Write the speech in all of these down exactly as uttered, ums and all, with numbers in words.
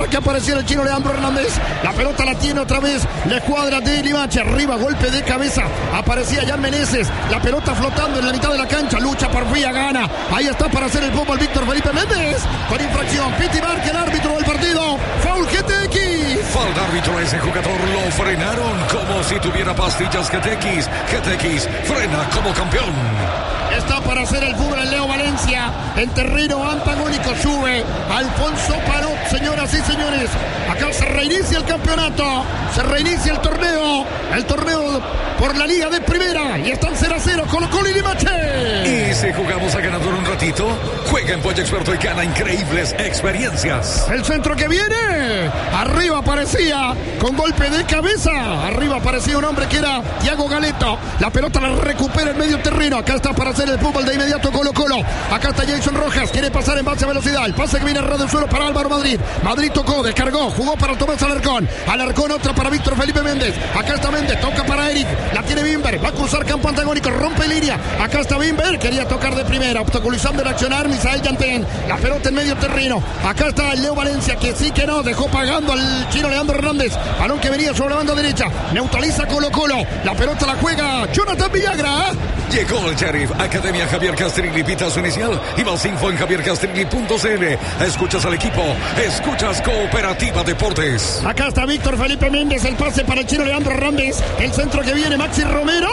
que apareció el chino Leandro Hernández. La pelota la tiene otra vez la escuadra de Limache. Arriba, golpe de cabeza. Aparecía Jan Meneses. La pelota flotando en la mitad de la cancha. Lucha por vía, gana. Ahí está para hacer el fútbol Víctor Felipe Méndez. Con infracción. Piti marca el árbitro del partido. Foul G T X. Falta árbitro, ese jugador lo frenaron como si tuviera pastillas G T X. G T X frena como campeón. Está para hacer el fútbol en Leo Valencia. En terreno antagónico sube Alfonso Parot, señoras y señores. Acá se reinicia el campeonato. Se reinicia el torneo. El torneo por la Liga de Primera. Y están cero a cero Colo-Colo y Limache. Y si jugamos a ganador un ratito, juega en Pollo Experto y gana increíbles experiencias. El centro que viene. Arriba aparecía con golpe de cabeza. Arriba aparecía un hombre que era Thiago Galeto. La pelota la recupera en medio terreno. Acá está para hacer el fútbol de inmediato Colo-Colo. Acá está Jason Rojas. Quiere pasar en base a velocidad. El pase que viene a ras del suelo para Álvaro Madrid. Madrid tocó, descargó, jugó para Tomás Alarcón. Alarcón otra para Víctor Felipe Méndez. Acá está Méndez, toca para Eric. La tiene Bimber. Va a cruzar campo antagónico. Rompe línea. Acá está Bimber. Quería tocar de primera. Obstaculizando el accionar. Misael Yantén. La pelota en medio terreno. Acá está Leo Valencia, que sí que no. Dejó pagando al chino Leandro Hernández. Balón que venía sobre la banda derecha. Neutraliza Colo-Colo. La pelota la juega Jonathan Villagra. Llegó el Sheriff. Academia Javier Castrilli. Pita su inicial. Y más info en javier castrilli punto c l. Escuchas al equipo. Escuchas Cooperativa Deportes. Acá está Víctor Felipe Méndez. El pase para el chino Leandro Hernández. El centro que viene Maxi Romero.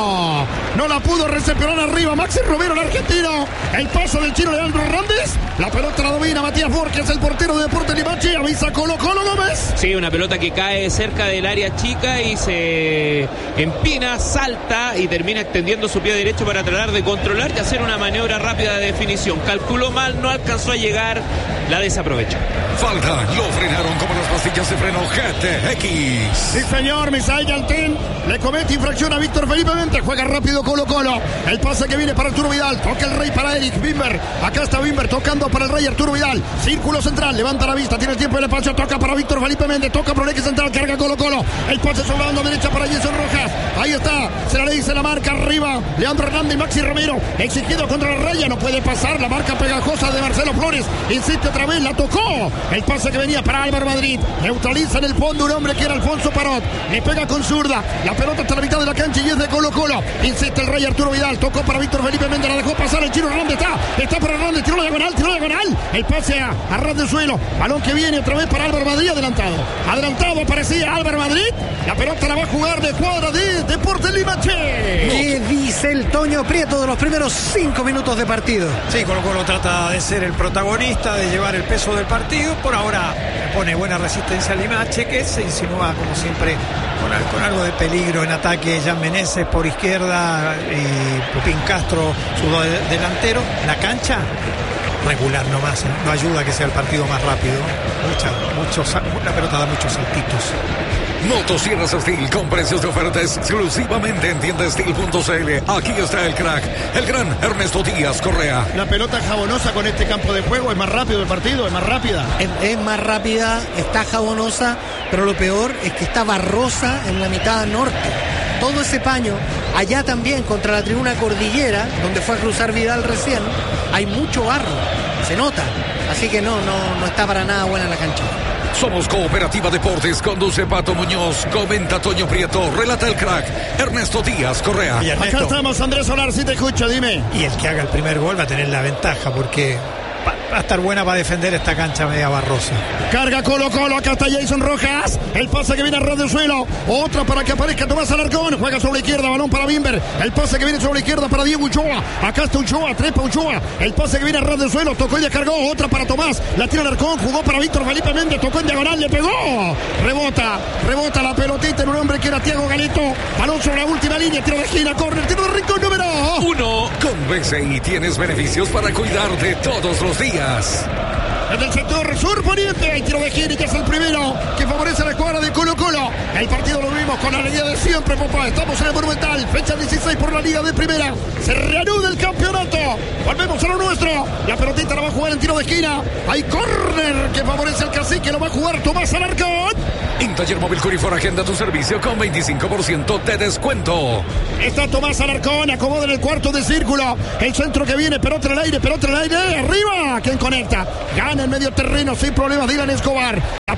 No la pudo recepcionar arriba. Maxi Romero, el argentino. El paso del chino Leandro Hernández. La pelota la domina Matías Borges, el portero de Deportes Limache. Avisa Colo-Colo Gómez. Sí, una pelota que cae cerca del área chica y se empina, salta y termina extendiendo su pie derecho para tratar de controlar y hacer una maniobra rápida de definición. Calculó mal, no alcanzó a llegar, la desaprovechó. Falta, lo frenaron como las pastillas de freno G T X. Sí, señor, Misael Yantén le comete infracción a Víctor Felipe Méndez. Juega rápido Colo-Colo. El pase que viene para Arturo Vidal. Toca el rey para Eric Bimber. Acá está Bimber tocando para el rey Arturo Vidal. Círculo central, levanta la vista, tiene el tiempo del espacio. Toca para Víctor Felipe Méndez. Toca por el eje central, carga Colo-Colo. El pase sobre la banda derecha para Jason Rojas. Ahí está, se la le dice la marca arriba. Leandro Hernández y Maxi Romero. Exigido contra la raya, no puede pasar. La marca pegajosa de Marcelo Flores. Insiste otra vez, la tocó. El pase que venía para Álvaro Madrid. Neutraliza en el fondo un hombre que era Alfonso Parot. Le pega con zurda. La pelota está a la mitad de la cancha y es de Colo-Colo. Insiste el rey Arturo Vidal. Tocó para Víctor Felipe Méndez. La dejó pasar el chino Hernández. Está, está para Hernández. Tiró la diagonal, tiró la diagonal. El pase a, a ras del suelo. Balón que viene otra vez para Álvaro Madrid. Adelantado. Adelantado aparecía Álvaro Madrid. La pelota la va a jugar de cuadra de Deportes Limache. ¿Qué dice el Toño Prieto de los primeros cinco minutos de partido? Sí, Colo-Colo trata de ser el protagonista, de llevar el peso del partido. Por ahora pone buena resistencia a Limache, que se insinúa como siempre con, con algo de peligro en ataque. Jan Meneses por izquierda y Pupín Castro, su de, delantero. La cancha regular nomás, ¿eh? No ayuda a que sea el partido más rápido. Mucha, muchos, la pelota da muchos saltitos. Motosierras Steel con precios de oferta exclusivamente en tienda steel punto c l. Aquí está el crack, el gran Ernesto Díaz Correa. La pelota jabonosa con este campo de juego. Es más rápido el partido, es más rápida. Es, es más rápida, está jabonosa, pero lo peor es que está barrosa en la mitad norte. Todo ese paño, allá también contra la tribuna Cordillera, donde fue a cruzar Vidal recién, hay mucho barro, se nota. Así que no, no, no está para nada buena la cancha. Somos Cooperativa Deportes, conduce Pato Muñoz, comenta Toño Prieto, relata el crack Ernesto Díaz Correa. Y Ernesto, acá estamos, Andrés Solar, si te escucho, dime. Y el que haga el primer gol va a tener la ventaja, porque va a estar buena para defender esta cancha media barrosa. Carga Colo-Colo, acá está Jason Rojas. El pase que viene a ras del suelo. Otra para que aparezca Tomás Alarcón. Juega sobre la izquierda, balón para Bimber. El pase que viene sobre la izquierda para Diego Uchoa. Acá está Uchoa, trepa Uchoa. El pase que viene a ras del suelo. Tocó y descargó. Otra para Tomás. La tira Alarcón. Jugó para Víctor Felipe Méndez. Tocó en diagonal, le pegó. Rebota, rebota la pelotita en un hombre que era Thiago Galeto. Balón sobre la última línea. Tiro de esquina, córner, tiro de rincón número uno. Con B C I tienes beneficios para cuidarte todos los días. En el sector sur poniente, el tiro de Gini, que es el primero que favorece a la escuadra de Colo-Colo. El partido lo vimos con la alegría de siempre, papá. Estamos en el Monumental, fecha dieciséis por la Liga de Primera. Se reanuda el campeonato. Volvemos a lo nuestro. La pelotita la va a jugar en tiro de esquina. Hay córner que favorece al Cacique, lo va a jugar Tomás Alarcón. En Taller Móvil Curifor agenda tu servicio con veinticinco por ciento de descuento. Está Tomás Alarcón, acomoda en el cuarto de círculo. El centro que viene, pelota en el aire, pelota en el aire. Arriba, ¿quién conecta? Gana en medio terreno sin problemas Dylan Escobar.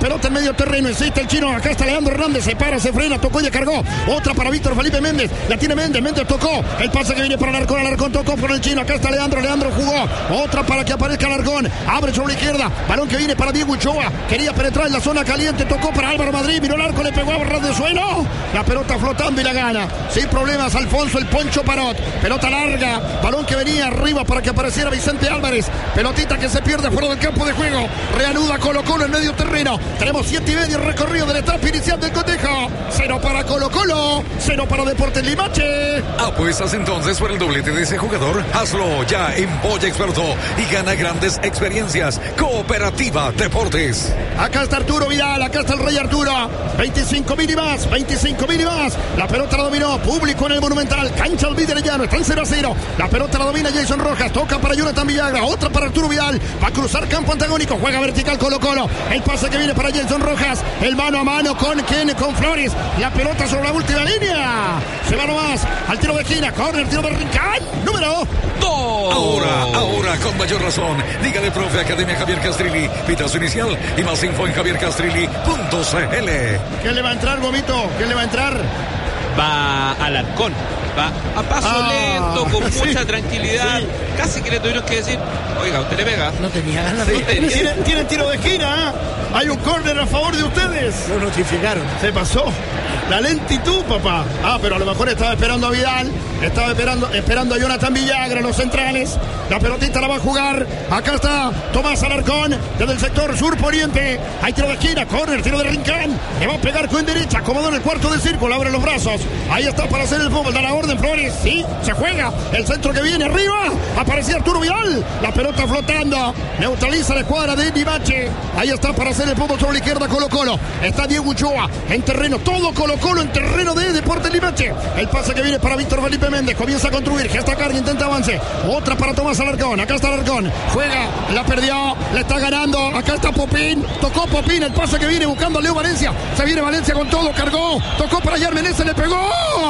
pelota en medio terreno, insiste el chino, acá está Leandro Hernández, se para, se frena, tocó y cargó, otra para Víctor Felipe Méndez, la tiene Méndez, Méndez tocó, el pase que viene para Alarcón, Alarcón tocó por el chino, acá está Leandro, Leandro jugó, otra para que aparezca Alarcón, abre sobre la izquierda, balón que viene para Diego Ochoa, quería penetrar en la zona caliente, tocó para Álvaro Madrid, miró el arco, le pegó a barras de suelo, la pelota flotando y la gana, sin problemas Alfonso el Poncho Parot, pelota larga, balón que venía arriba para que apareciera Vicente Álvarez, pelotita que se pierde fuera del campo de juego, reanuda Colo Colo en medio terreno, tenemos siete y medio recorrido del etapa inicial del cotejo, cero para Colo Colo, cero para Deportes Limache. Apuestas entonces por el doblete de ese jugador, hazlo ya en Boya Experto y gana grandes experiencias. Cooperativa Deportes. Acá está Arturo Vidal, acá está el Rey Arturo, veinticinco mil y más, veinticinco mil y más, la pelota la dominó, público en el Monumental, cancha al líder llano, está en cero a cero, la pelota la domina Jason Rojas, toca para Jonathan Villagra, otra para Arturo Vidal, va a cruzar campo antagónico, juega vertical Colo Colo, el pase que viene para Jason Rojas, el mano a mano con Ken, con Flores, la pelota sobre la última línea, se va nomás al tiro de esquina, corner, tiro de Rincón, número dos. Ahora, ahora con mayor razón, dígale profe Academia Javier Castrilli, pitazo inicial y más info en javier castrilli punto c l. ¿Quién le va a entrar, Gomito? ¿Quién le va a entrar? Va Alarcón, va a paso ah, lento, con sí, mucha tranquilidad, sí. Casi que le tuvieron que decir, oiga, usted le pega. No tenía ganas de... Sí, ¿Tienen, tienen tiro de esquina, ¿eh? Hay un córner a favor de ustedes. Lo notificaron. Se pasó. La lentitud, papá. Ah, pero a lo mejor estaba esperando a Vidal. Estaba esperando, esperando a Jonathan Villagra en los centrales. La pelotita la va a jugar. Acá está Tomás Alarcón desde el sector sur poniente. Hay tiro de esquina, córner, tiro de Rincón. Le va a pegar con derecha, acomodó en el cuarto de círculo, abre los brazos. Ahí está para hacer el fútbol. Da la orden Flores. Sí, se juega. El centro que viene arriba. Aparecía Arturo Vidal. La pelota flotando. Neutraliza la escuadra de Limache. Ahí está para hacer el fútbol sobre la izquierda Colo Colo. Está Diego Ochoa en terreno. Todo Colo Colo en terreno de Deportes Limache. El pase que viene para Víctor Felipe Méndez. Comienza a construir. Gesta carga, intenta avance. Otra para Tomás Alarcón. Acá está Alarcón. Juega. La perdió. La está ganando. Acá está Popín. Tocó Popín. El pase que viene buscando a Leo Valencia. Se viene Valencia con todo. Cargó. Tocó para Yar Menezes. Le pegó.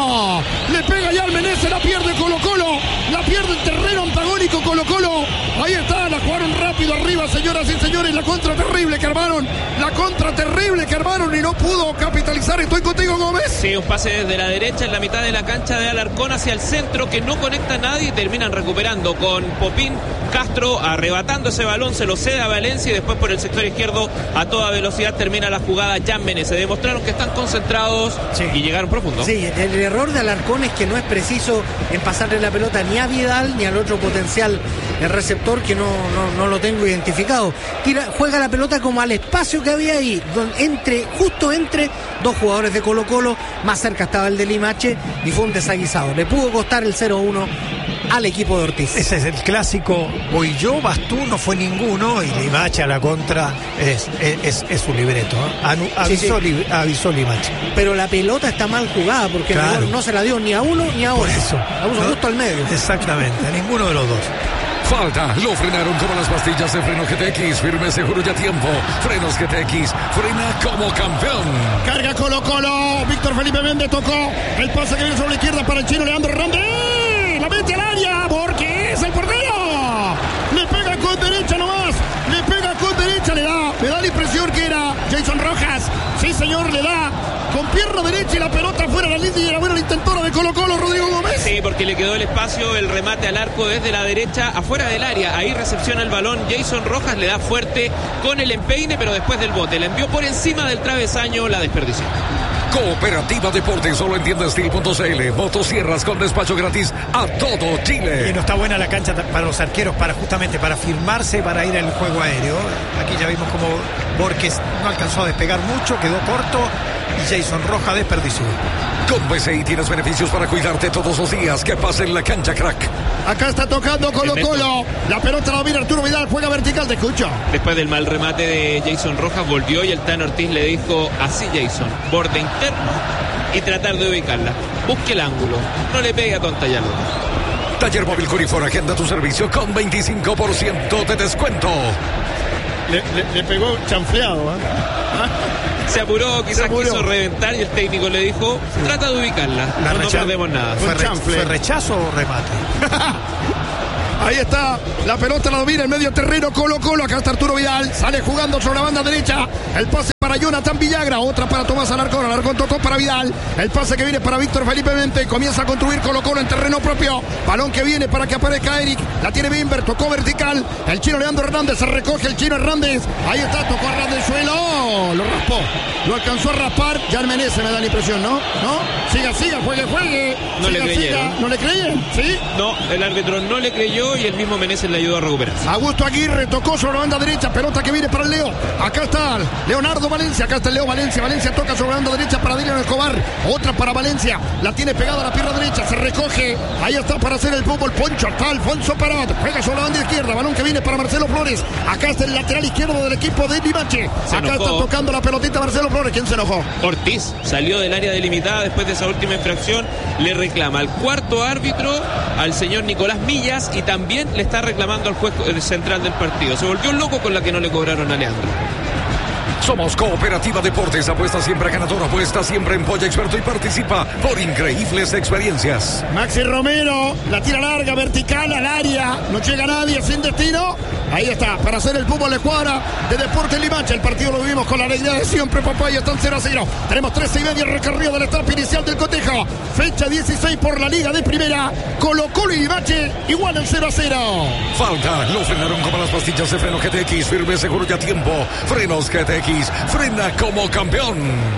Le pega Yar Menezes. La pierde Colo Colo. La pierde el terreno antagónico Colo Colo. Ahí está. La jugaron rápido arriba, señoras y señores. La contra terrible que armaron. La contra terrible que armaron y no pudo capitalizar. Estoy contigo, Gómez. Sí, un pase desde la derecha en la mitad de la cancha de Alarcón hacia el centro que no conecta a nadie y terminan recuperando con Popín Castro arrebatando ese balón, se lo cede a Valencia y después por el sector izquierdo a toda velocidad termina la jugada Jan Menezes. Demostraron que están concentrados sí. y llegaron profundo. Sí, el error de Alarcón es que no es preciso en pasarle la pelota ni a Vidal ni al otro potencial el receptor que no, no, no lo tengo identificado. Tira, juega la pelota como al espacio que había ahí, donde entre, justo entre dos jugadores de Colo Colo, más cerca estaba el de Limache y fue un desaguisado. Le pudo costar el cero uno al equipo de Ortiz. Ese es el clásico, voy yo, vas tú, no fue ninguno, y Limache a la contra es, es, es, es su libreto, ¿eh? Anu, avisó, sí, sí. Li, avisó Limache. Pero la pelota está mal jugada porque claro. no, no se la dio ni a uno ni a otro. Por eso. La puso no, justo al medio. Exactamente, a ninguno de los dos. Falta, lo frenaron como las pastillas de freno G T X, firme, seguro y a tiempo. Frenos G T X, frena como campeón. Carga Colo Colo, Víctor Felipe Méndez tocó, el pase que viene sobre la izquierda para el chino Leandro Hernández, la mete al área, porque es el portero. Le pega con derecha nomás, le pega con derecha, le da, me da la impresión que era Jason Rojas. Sí señor, le da con pierna derecha y la pelota fuera de la línea y era buena la intentora de Colo Colo, Rodrigo Gómez. Sí, porque le quedó el espacio, el remate al arco desde la derecha, afuera del área. Ahí recepciona el balón Jason Rojas, le da fuerte con el empeine, pero después del bote. La envió por encima del travesaño, la desperdició. Cooperativa Deportes, solo en tienda steel punto c l. Motosierras con despacho gratis a todo Chile. Y no está buena la cancha para los arqueros, para justamente para firmarse, para ir al juego aéreo. Aquí ya vimos como Borges no alcanzó a despegar mucho, quedó corto y Jason Rojas desperdició. Con B C I tienes beneficios para cuidarte todos los días. Que pase en la cancha, crack. Acá está tocando Colo Colo. La pelota la mira Arturo Vidal, juega vertical, te escucho. Después del mal remate de Jason Rojas, volvió y el Tano Ortiz le dijo así: Jason, borde interno y tratar de ubicarla. Busque el ángulo, no le pegue a tontallarlo. Taller Móvil Corifor, agenda tu servicio con veinticinco por ciento de descuento. Le, le, le pegó chanfleado, ¿eh? Se apuró, quizás apuró. Quiso reventar y el técnico le dijo, sí. trata de ubicarla, la no, recha- no perdemos nada. ¿Fue, re- ¿Fue rechazo o remate? Ahí está, la pelota la domina en medio terreno Colo Colo, acá está Arturo Vidal, sale jugando sobre la banda derecha, el pase para para Jonathan Villagra, otra para Tomás Alarcón. Alarcón tocó para Vidal, el pase que viene para Víctor Felipe Mente, comienza a construir Colo Colo en terreno propio, balón que viene para que aparezca Eric, la tiene Bimber, tocó vertical, el chino Leandro Hernández, se recoge el chino Hernández, ahí está, tocó a ras del suelo, lo raspó, lo alcanzó a raspar, Jan Menezes me da la impresión, ¿no? ¿No? Siga, siga, juegue, juegue. No siga, le creyeron. Siga. ¿No le creyen? ¿Sí? No, el árbitro no le creyó y el mismo Menezes le ayudó a recuperarse. Augusto Aguirre tocó sobre la banda derecha, pelota que viene para el Leo. Acá está Leonardo Valencia, acá está el Leo Valencia. Valencia toca sobre la banda derecha para Dylan Escobar. Otra para Valencia, la tiene pegada a la pierna derecha, se recoge. Ahí está para hacer el fútbol. Poncho, está Alfonso Parot, juega sobre la banda izquierda, balón que viene para Marcelo Flores. Acá está el lateral izquierdo del equipo de Limache. Acá está tocando la pelotita Marcelo Flores. ¿Quién se enojó? Ortiz salió del área delimitada después de esa última infracción. Le reclama al cuarto árbitro, al señor Nicolás Millas, y también le está reclamando al juez central del partido. Se volvió loco con la que no le cobraron a Leandro. Somos Cooperativa Deportes, apuesta siempre ganador, apuesta siempre en Polla Experto y participa por increíbles experiencias. Maxi Romero, la tira larga, vertical al área, no llega nadie, sin destino. Ahí está, para hacer el fútbol de cuadra de Deportes Limache. El partido lo vivimos con la alegría de siempre, papá, y están cero a cero. Tenemos trece y media recorrido del etapa inicial del cotejo. Fecha dieciséis por la Liga de Primera. Colo Colo y Limache igual en cero a cero. Falta, lo frenaron como las pastillas de freno G T X, firme, seguro y a tiempo. Frenos G T X, frena como campeón.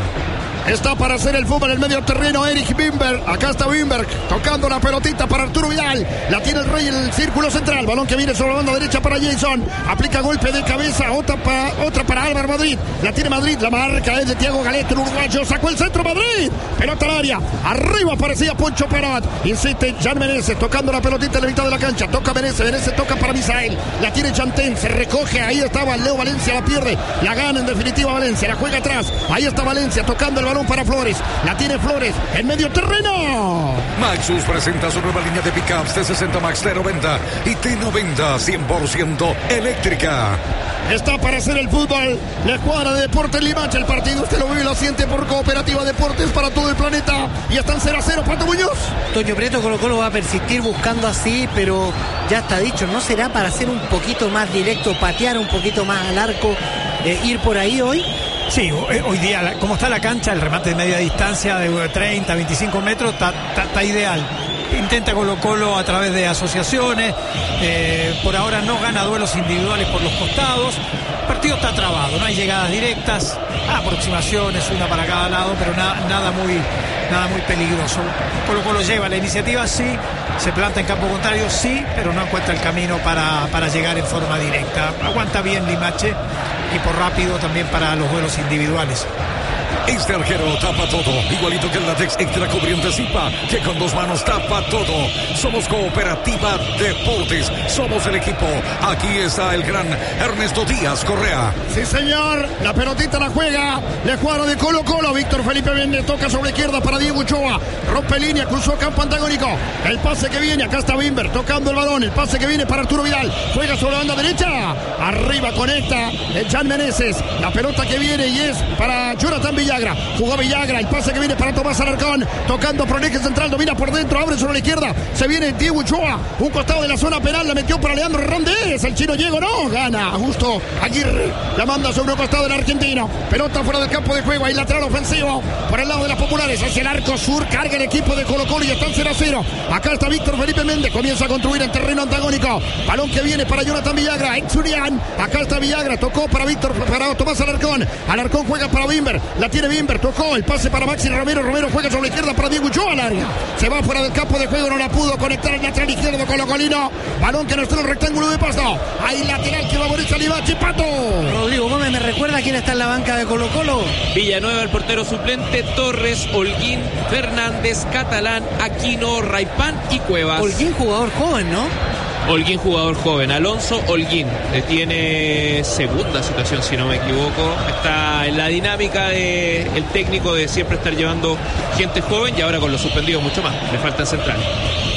Está para hacer el fútbol en el medio terreno Eric Bimber. Acá está Bimber tocando la pelotita para Arturo Vidal. La tiene el Rey en el círculo central. Balón que viene sobre la banda derecha para Jason. Aplica golpe de cabeza. Otra para, otra para Álvaro Madrid. La tiene Madrid. La marca es de Thiago Galeto, el uruguayo. Sacó el centro Madrid. Pelota al área. Arriba aparecía Poncho Parot. Insiste Jan Menezes tocando la pelotita en la mitad de la cancha. Toca Menezes. Menezes toca para Misael. La tiene Chantén. Se recoge. Ahí estaba Leo Valencia. La pierde. La gana en definitiva Valencia. La juega atrás. Ahí está Valencia tocando el balón para Flores, la tiene Flores en medio terreno. Maxus presenta su nueva línea de pickups T sesenta Max T noventa y T noventa cien por ciento eléctrica. Está para hacer el fútbol la escuadra de Deportes Limache. El partido usted lo vive y lo siente por Cooperativa Deportes para todo el planeta. Y están cero a cero, Pato Muñoz. Toño Prieto, Colo Colo va a persistir buscando así, pero ya está dicho, ¿no será para ser un poquito más directo, patear un poquito más al arco, eh, ir por ahí hoy? Sí, hoy día, como está la cancha, el remate de media distancia de treinta, veinticinco metros, está, está, está ideal. Intenta Colo Colo a través de asociaciones, eh, por ahora no gana duelos individuales por los costados. El partido está trabado, no hay llegadas directas, aproximaciones, una para cada lado, pero na, nada muy nada muy peligroso. Colo Colo lleva la iniciativa, sí, se planta en campo contrario, sí, pero no encuentra el camino para, para llegar en forma directa. Aguanta bien Limache, equipo rápido también para los duelos individuales. Este arquero tapa todo, igualito que el látex extra cubriente Zipa, que con dos manos tapa todo. Somos Cooperativa Deportes, somos el equipo. Aquí está el gran Ernesto Díaz Correa. Sí, señor, la pelotita la juega la escuadra de Colo Colo. Víctor Felipe Méndez toca sobre la izquierda para Diego Ochoa, rompe línea, cruzó campo antagónico. El pase que viene, acá está Bimber tocando el balón. El pase que viene para Arturo Vidal, juega sobre la banda derecha, arriba conecta el Jan Menezes. La pelota que viene y es para Jonathan Villagra. Jugó Villagra, el pase que viene para Tomás Alarcón, tocando por el eje central, domina por dentro, abre sobre la izquierda, se viene Diego Ochoa, un costado de la zona penal, la metió para Leandro Hernández, el chino llegó, no, gana Augusto Aguirre, la manda sobre un costado del argentino, pelota fuera del campo de juego, ahí lateral ofensivo, por el lado de las populares, hacia el arco sur, carga el equipo de Colo Colo y están cero a cero, acá está Víctor Felipe Méndez, comienza a construir en terreno antagónico, balón que viene para Jonathan Villagra, ex Urián, acá está Villagra, tocó para Víctor, para Tomás Alarcón, Alarcón juega para Bimber, la tiene Bimber, tocó el pase para Maxi Romero, Romero juega sobre la izquierda para Diego Ochoa al área, se va fuera del campo de juego, no la pudo conectar el lateral izquierdo Colo Colino, balón que no está en el rectángulo de pasto, ahí lateral que favorece a Limache, Pato. Rodrigo Gómez, ¿me recuerda quién está en la banca de Colo Colo? Villanueva, el portero suplente, Torres, Holguín, Fernández, Catalán, Aquino, Raipán y Cuevas. Holguín, jugador joven, ¿no? Holguín, jugador joven. Alonso Holguín eh, tiene segunda situación, si no me equivoco. Está en la dinámica de el técnico de siempre estar llevando gente joven y ahora con los suspendidos mucho más. Le faltan centrales.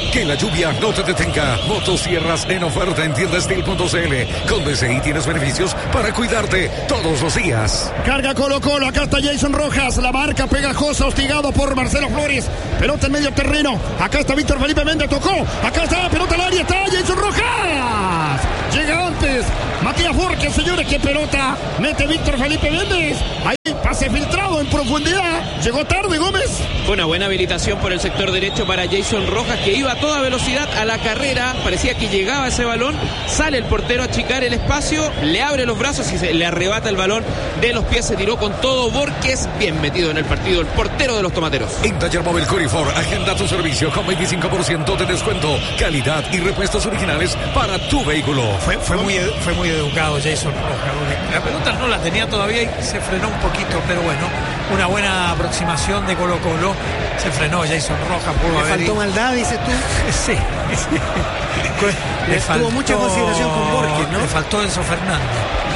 Que la lluvia no te detenga. Motosierras en oferta en tienda steel punto c l. Con D C I tienes beneficios para cuidarte todos los días. Carga Colo Colo, acá está Jason Rojas, la marca pegajosa, hostigado por Marcelo Flores. Pelota en medio terreno, acá está Víctor Felipe Méndez, tocó, acá está, pelota al área, está Jason Rojas. Llega antes Matías Borges, señores, qué pelota mete Víctor Felipe Méndez. Ahí pase filtrado en profundidad, llegó tarde Gómez. Fue una buena habilitación por el sector derecho para Jason Rojas, que iba a toda velocidad a la carrera, parecía que llegaba ese balón, sale el portero a achicar el espacio, le abre los brazos y se le arrebata el balón de los pies, se tiró con todo Borges, bien metido en el partido el portero de los tomateros. En Taller Móvil Curifor, agenda tu servicio con veinticinco por ciento de descuento, calidad y repuestos originales para tu vehículo. Fue, fue, muy, fue muy educado Jason Rojas, la pelota no la tenía todavía y se frenó un poquito, pero bueno, una buena aproximación de Colo Colo, se frenó Jason Rojas. Le faltó maldad, dices tú. Sí, sí. Le faltó, tuvo mucha consideración con Borges, ¿no? Le faltó Enzo Fernández.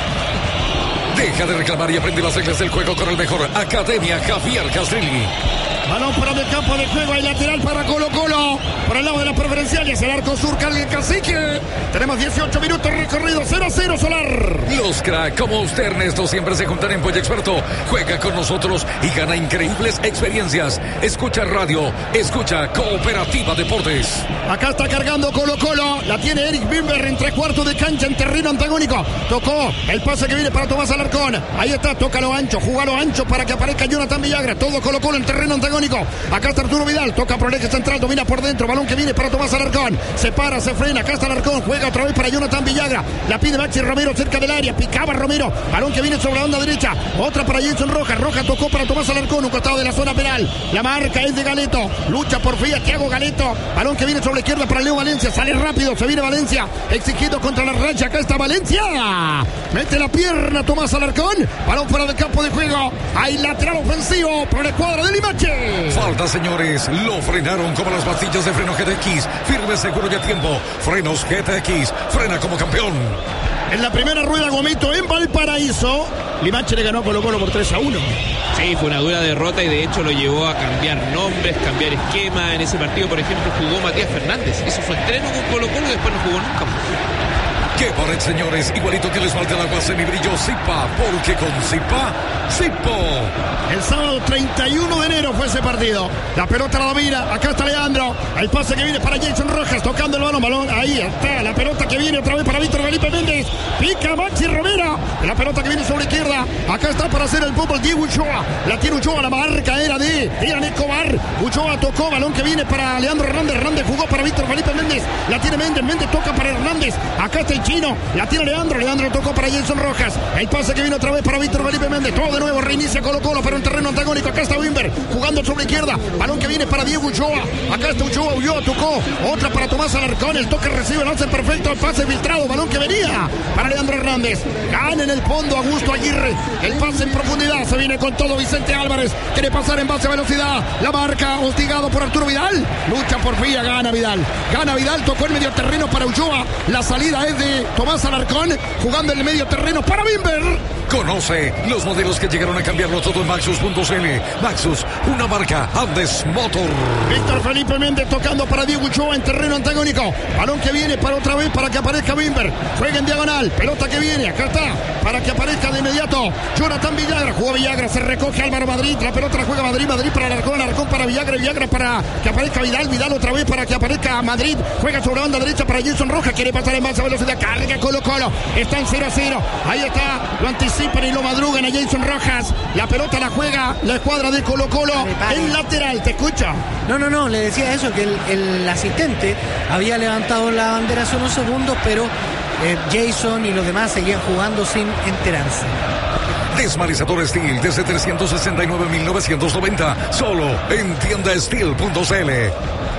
Deja de reclamar y aprende las reglas del juego con el mejor. Academia Javier Castrilli. Balón para el campo de juego, hay lateral para Colo Colo. Por el lado de las preferenciales, el arco sur, Carlos Cacique. Tenemos dieciocho minutos recorridos, cero a cero Solar. Los crack como usted, Ernesto, siempre se juntan en Pollo Experto. Juega con nosotros y gana increíbles experiencias. Escucha radio, escucha Cooperativa Deportes. Acá está cargando Colo Colo, la tiene Eric Bimber en tres cuartos de cancha en terreno antagónico. Tocó el pase que viene para Tomás Alarcón. Ahí está, toca lo ancho, jugalo ancho para que aparezca Jonathan Villagra. Todo Colo Colo en terreno antagónico. Acá está Arturo Vidal, toca por el eje central, domina por dentro, balón que viene para Tomás Alarcón, se para, se frena, acá está Alarcón, juega otra vez para Jonathan Villagra, la pide Maxi Romero cerca del área, picaba Romero, balón que viene sobre la banda derecha, otra para Jason Rojas, Rojas tocó para Tomás Alarcón, un costado de la zona penal, la marca es de Galeto, lucha por Fía, Thiago Galeto, balón que viene sobre la izquierda para Leo Valencia, sale rápido, se viene Valencia, exigido contra la racha, acá está Valencia, mete la pierna Tomás Alarcón, balón fuera del campo de juego, hay lateral ofensivo por la escuadra de Limache. Falta, señores, lo frenaron como las pastillas de freno G T X, firme, seguro y a tiempo, frenos G T X, frena como campeón. En la primera rueda Gomito en Valparaíso, Limache le ganó a Colo Colo por tres a uno. Sí, fue una dura derrota y de hecho lo llevó a cambiar nombres, cambiar esquema. En ese partido, por ejemplo, jugó Matías Fernández, hizo su estreno con Colo Colo y después no jugó nunca más. ¡Qué pared, señores! Igualito que les falta el agua semibrillo Zipa, porque con Zipa, Zipo. El sábado treinta y uno de enero fue ese partido. La pelota la domina, acá está Leandro. El pase que viene para Jason Rojas, tocando el balón, balón, ahí está. La pelota que viene otra vez para Víctor Felipe Méndez. Pica Maxi Romero. La pelota que viene sobre la izquierda. Acá está para hacer el fútbol Diego Uchoa. La tiene Uchoa, la marca era de Irán Escobar. Uchoa tocó, balón que viene para Leandro Hernández. Hernández jugó para Víctor Felipe Méndez. La tiene Méndez, Méndez toca para Hernández. Acá está el chino, la tiene Leandro, Leandro tocó para Jason Rojas, el pase que viene otra vez para Víctor Felipe Méndez, todo de nuevo reinicia Colo Colo, pero en terreno antagónico, acá está Wimber, jugando sobre la izquierda, balón que viene para Diego Uchoa, acá está Uchoa, Ulloa tocó, otra para Tomás Alarcón, el toque recibe, lo hace perfecto, el pase filtrado, balón que venía para Leandro Hernández, gana en el fondo Augusto Aguirre, el pase en profundidad, se viene con todo Vicente Álvarez, quiere pasar en base a velocidad, la marca, hostigado por Arturo Vidal, lucha por Fía, gana Vidal, gana Vidal, tocó el medio terreno para Ulloa, la salida es de Tomás Alarcón, jugando en el medio terreno para Bimber. Conoce los modelos que llegaron a cambiarlo todo en Maxus punto c l. Maxus, una marca Andes Motor. Víctor Felipe Méndez tocando para Diego Uchoa en terreno antagónico. Balón que viene para otra vez para que aparezca Bimber. Juega en diagonal. Pelota que viene. Acá está. Para que aparezca de inmediato Jonathan Villagra. Jugó Villagra. Se recoge Álvaro Madrid. La pelota la juega Madrid. Madrid para Alarcón. Alarcón para Villagra. Villagra para que aparezca Vidal. Vidal otra vez para que aparezca Madrid. Juega sobre la banda derecha para Jason Rojas. Quiere pasar en más a velocidad. Carga Colo Colo. Está en cero a cero. Ahí está. Lo anticipan y lo madrugan a Jason Rojas. La pelota la juega la escuadra de Colo Colo en lateral. ¿Te escucha? No, no, no. Le decía eso, que el, el asistente había levantado la bandera hace unos segundos, pero eh, Jason y los demás seguían jugando sin enterarse. Desmalizador Steel desde trescientos sesenta y nueve mil novecientos noventa. Solo en tienda steel punto c l.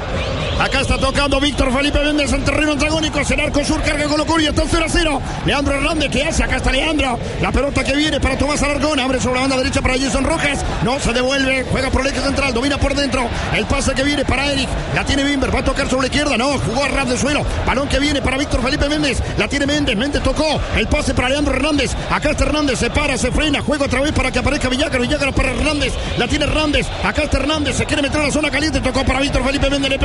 Acá está tocando Víctor Felipe Méndez en terreno antagónico. El arco sur carga Colo Colo y está cero a cero. Leandro Hernández, ¿qué hace? Acá está Leandro. La pelota que viene para Tomás Alarcón. Abre sobre la banda derecha para Jason Rojas. No se devuelve. Juega por el eje central. Domina por dentro. El pase que viene para Eric. La tiene Bimber. Va a tocar sobre la izquierda. No, jugó a ras de suelo. Balón que viene para Víctor Felipe Méndez. La tiene Méndez. Méndez tocó. El pase para Leandro Hernández. Acá está Hernández. Se para, se frena. Juega otra vez para que aparezca Villagra. Villagra para Hernández. La tiene Hernández. Acá está Hernández. Se quiere meter a la zona caliente. Tocó para Víctor Felipe Méndez. Le pegó Méndez.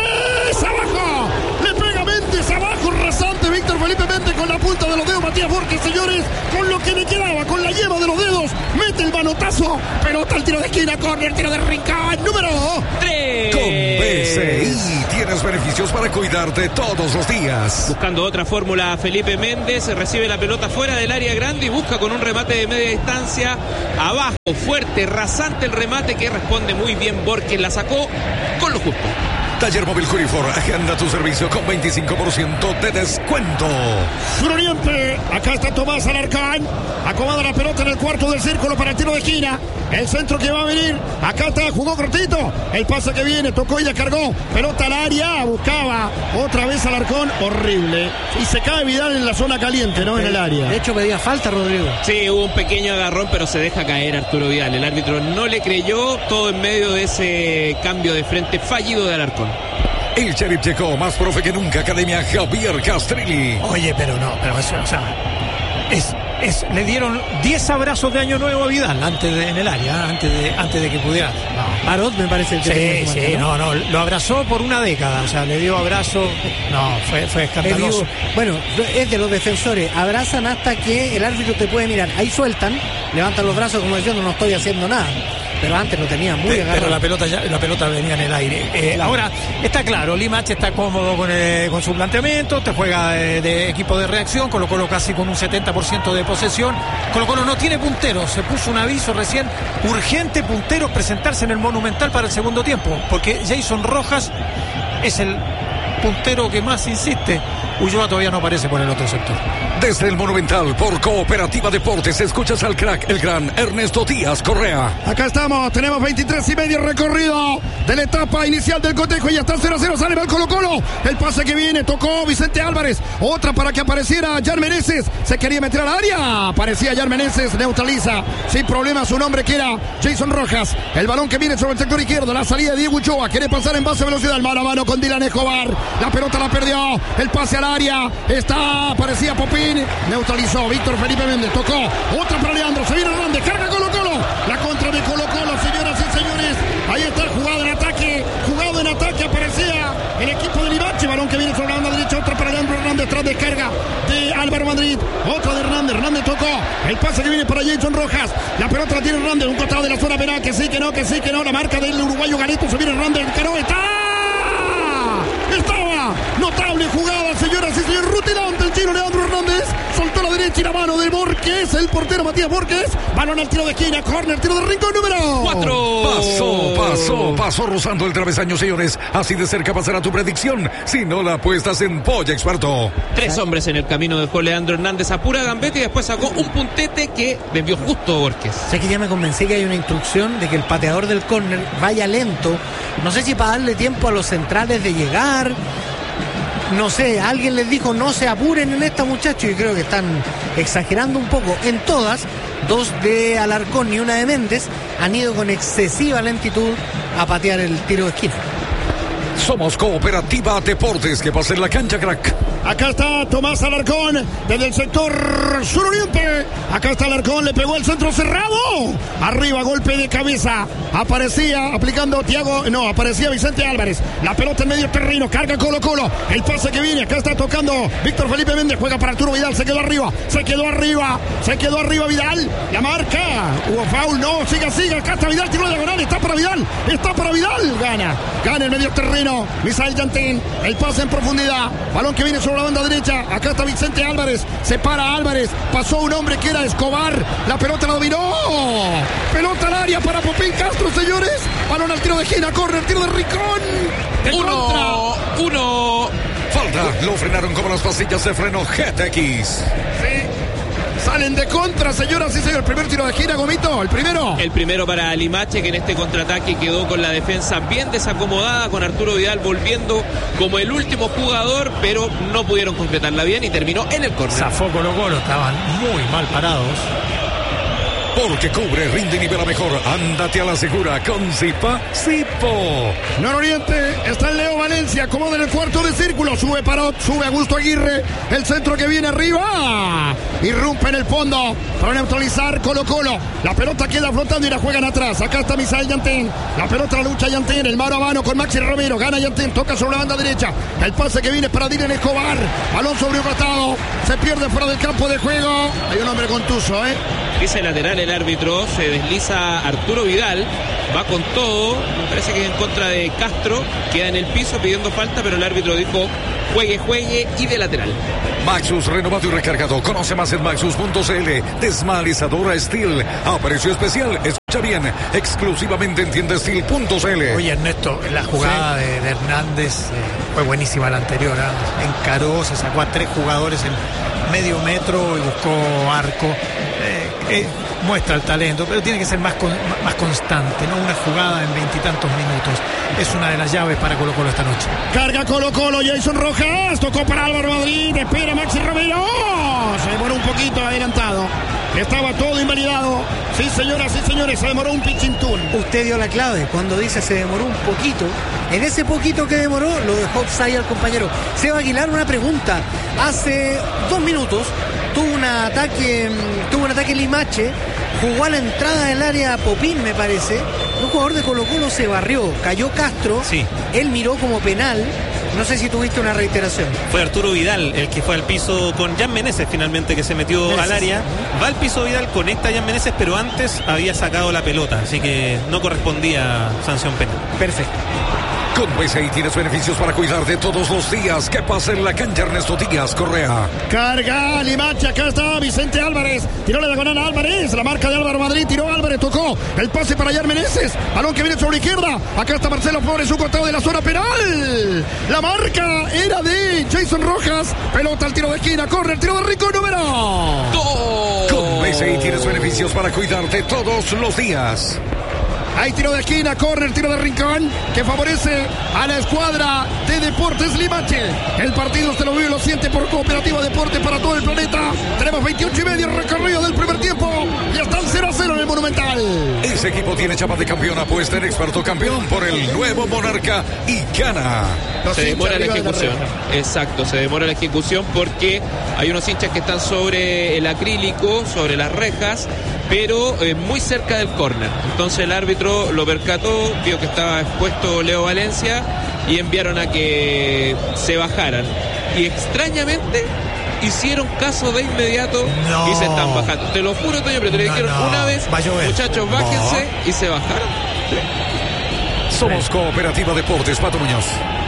abajo. Le pega Méndez abajo, rasante Víctor Felipe Méndez con la punta de los dedos. Matías Borges, señores, con lo que le quedaba, con la yema de los dedos, mete el manotazo. Pelota al tiro de esquina, córner, tiro de Rincón, número tres. Con B C I tienes beneficios para cuidarte todos los días. Buscando otra fórmula, Felipe Méndez recibe la pelota fuera del área grande y busca con un remate de media distancia abajo, fuerte, rasante el remate que responde muy bien Borges, la sacó con lo justo. Taller Móvil Curifor, agenda tu servicio con veinticinco por ciento de descuento. Suroriente, acá está Tomás Alarcón, acomoda la pelota en el cuarto del círculo para el tiro de esquina, el centro que va a venir, acá está, jugó cortito, el pase que viene, tocó y la cargó, pelota al área, buscaba otra vez Alarcón, horrible, y se cae Vidal en la zona caliente, ¿no? En el área. De hecho pedía falta, Rodrigo. Sí, hubo un pequeño agarrón, pero se deja caer Arturo Vidal, el árbitro no le creyó, todo en medio de ese cambio de frente fallido de Alarcón. El Sheriff llegó, más profe que nunca, Academia Javier Castrilli. Oye, pero no, pero eso, o sea, es, es, le dieron diez abrazos de Año Nuevo a Vidal antes de, en el área, antes de, antes de que pudiera. No. Parot me parece el que Sí, sí, no, no, lo abrazó por una década, o sea, le dio abrazo, no, fue, fue escandaloso. Bueno, es de los defensores, abrazan hasta que el árbitro te puede mirar, ahí sueltan, levantan los brazos como diciendo no estoy haciendo nada. Pero antes lo tenía muy Pero, agarrado. pero la pelota ya, la pelota venía en el aire. Eh, ahora, está claro, Limache está cómodo con, eh, con su planteamiento, te juega eh, de equipo de reacción, Colo Colo casi con un setenta por ciento de posesión. Colo Colo no tiene punteros, se puso un aviso recién, urgente punteros presentarse en el Monumental para el segundo tiempo, porque Jason Rojas es el puntero que más insiste. Ulloa todavía no aparece por el otro sector. Desde el Monumental, por Cooperativa Deportes, escuchas al crack, el gran Ernesto Díaz Correa. Acá estamos, tenemos veintitrés y medio recorrido de la etapa inicial del cotejo y ya está cero a cero, sale mal Colo Colo, el pase que viene, tocó Vicente Álvarez, otra para que apareciera Jan Meneses, se quería meter al área, aparecía Jan Meneses, neutraliza, sin problema su nombre que era Jason Rojas, el balón que viene sobre el sector izquierdo, la salida de Diego Ulloa, quiere pasar en base a velocidad, mano a mano con Dylan Escobar, la pelota la perdió, el pase al área, está, aparecía Popín, neutralizó Víctor Felipe Méndez, tocó, otra para Leandro, se viene Hernández, carga Colo Colo, la contra de Colo Colo, señoras y señores, ahí está jugado en ataque, jugado en ataque, aparecía el equipo de Limache, balón que viene sobre la banda derecha, otra para Leandro Hernández, tras descarga de Álvaro Madrid, otra de Hernández, Hernández tocó, el pase que viene para Jason Rojas, la pelota la tiene Hernández, un costado de la zona penal, que sí, que no, que sí, que no, la marca del uruguayo Galeto, se viene Hernández, que no, está, estaba, notable jugada, señoras y señores, rutilante el chino Leandro Hernández, soltó la derecha y la mano de Borges, el portero Matías Borges, balón al tiro de esquina, córner, tiro de Rincón, número cuatro. Pasó, pasó, pasó rozando el travesaño, señores. Así de cerca pasará tu predicción, si no la apuestas en Polla Experto. Tres hombres en el camino dejó Leandro Hernández a pura gambeta y después sacó un puntete que desvió justo Borges. Sé que ya me convencí que hay una instrucción de que el pateador del córner vaya lento, no sé si para darle tiempo a los centrales de llegar. No sé, alguien les dijo no se apuren en esta, muchachos, y creo que están exagerando un poco. En todas, dos de Alarcón y una de Méndez han ido con excesiva lentitud a patear el tiro de esquina. Somos Cooperativa Deportes, que pasa en la cancha, crack. Acá está Tomás Alarcón desde el sector suroriente. Acá está Alarcón, le pegó el centro cerrado. Arriba, golpe de cabeza. Aparecía aplicando Thiago, no, aparecía Vicente Álvarez. La pelota en medio terreno, carga Colo Colo. El pase que viene, acá está tocando Víctor Felipe Méndez, juega para Arturo Vidal, se quedó arriba, se quedó arriba, se quedó arriba Vidal. La marca, hubo foul, no, siga, siga, acá está Vidal, tiró diagonal, está para Vidal, está para Vidal, gana, gana el medio terreno. Misael Yantín, el pase en profundidad, balón que viene sobre la banda derecha, acá está Vicente Álvarez, se para Álvarez, pasó un hombre que era Escobar, la pelota la dominó, pelota al área para Popín Castro, señores, balón al tiro de esquina, corre el tiro de Rincón, uno, uno, falta, lo frenaron como las pastillas de freno G T X. Sí. Salen de contra, señoras y señores. El primer tiro de esquina, Gomito, el primero. El primero para Limache, que en este contraataque quedó con la defensa bien desacomodada, con Arturo Vidal volviendo como el último jugador, pero no pudieron concretarla bien y terminó en el córner. Zafó Colo Colo, estaban muy mal parados. porque cubre, rinde y nivela mejor. Ándate a la segura con Zipa Sipo. Nororiente, está el Leo Valencia, acomoda en el cuarto de círculo, sube Parot, sube Augusto Aguirre, el centro que viene arriba, irrumpe en el fondo para neutralizar Colo Colo, la pelota queda flotando y la juegan atrás, acá está Misael Yantén, la pelota la lucha Yantén, el mano a mano con Maxi Romero, gana Yantén, toca sobre la banda derecha, el pase que viene para Dylan Escobar, balón sobre un costado, se pierde fuera del campo de juego, hay un hombre contuso, ¿eh? Ese lateral el árbitro, se desliza Arturo Vidal, va con todo, me parece que en contra de Castro, queda en el piso pidiendo falta, pero el árbitro dijo juegue, juegue y de lateral. Maxus renovado y recargado. Conoce más en maxus punto c l. Desmalizadora Steel a precio especial. Escucha bien, exclusivamente en tienda steel punto c l. Oye, Ernesto, la jugada sí. de, de Hernández eh, fue buenísima la anterior. ¿eh? Encaró, se sacó a tres jugadores en medio metro y buscó arco. Eh, eh, muestra el talento, pero tiene que ser más, con, más constante, no una jugada en veintitantos minutos. Es una de las llaves para Colo Colo esta noche. Carga Colo Colo, Jason Rojas, tocó para Álvaro Madrid, espera Maxi Romero, se demoró un poquito adelantado, estaba todo invalidado. Sí, señoras y señores, se demoró un pichintún. Usted dio la clave, cuando dice se demoró un poquito, en ese poquito que demoró, lo dejó offside al compañero. Seba Aguilar, una pregunta, hace dos minutos tuvo un ataque, tuvo un ataque Limache, jugó a la entrada del área Popín, me parece. Un jugador de Colo Colo se barrió, cayó Castro, sí. Él miró como penal. No sé si tuviste una reiteración. Fue Arturo Vidal el que fue al piso con Jan Meneses, finalmente, que se metió Meneses. al área. Va al piso Vidal, conecta a Jan Meneses, pero antes había sacado la pelota, así que no correspondía sanción penal. Perfecto. Con B C I tienes beneficios para cuidar de todos los días. ¿Qué pasa en la cancha, Ernesto Díaz Correa? Carga Limache, acá está Vicente Álvarez. Tiró la diagonal a Álvarez. La marca de Álvaro Madrid. Tiró Álvarez, tocó el pase para Jan Meneses. Balón que viene sobre la izquierda. Acá está Marcelo Flores, su costado de la zona penal. La marca era de Jason Rojas. Pelota al tiro de esquina. Corre el tiro de Rico número dos. Con B C I tienes beneficios para cuidar de todos los días. Hay tiro de esquina, corre el tiro de Rincón, que favorece a la escuadra de Deportes Limache. El partido se lo vive y lo siente por Cooperativa Deporte para todo el planeta. Tenemos veintiocho y medio recorrido del primer tiempo y están cero a cero en el Monumental. Ese equipo tiene chapa de campeón, apuesta en experto campeón por el nuevo Monarca y gana. Se demora la ejecución. Exacto, se demora la ejecución porque hay unos hinchas que están sobre el acrílico, sobre las rejas, pero eh, muy cerca del córner. Entonces el árbitro lo percató, vio que estaba expuesto Leo Valencia y enviaron a que se bajaran. Y extrañamente hicieron caso de inmediato no. y se están bajando. Te lo juro, Toño, pero te lo no, dijeron no. una vez, muchachos, bájense no. y se bajaron. Somos Cooperativa Deportes, Pato Muñoz.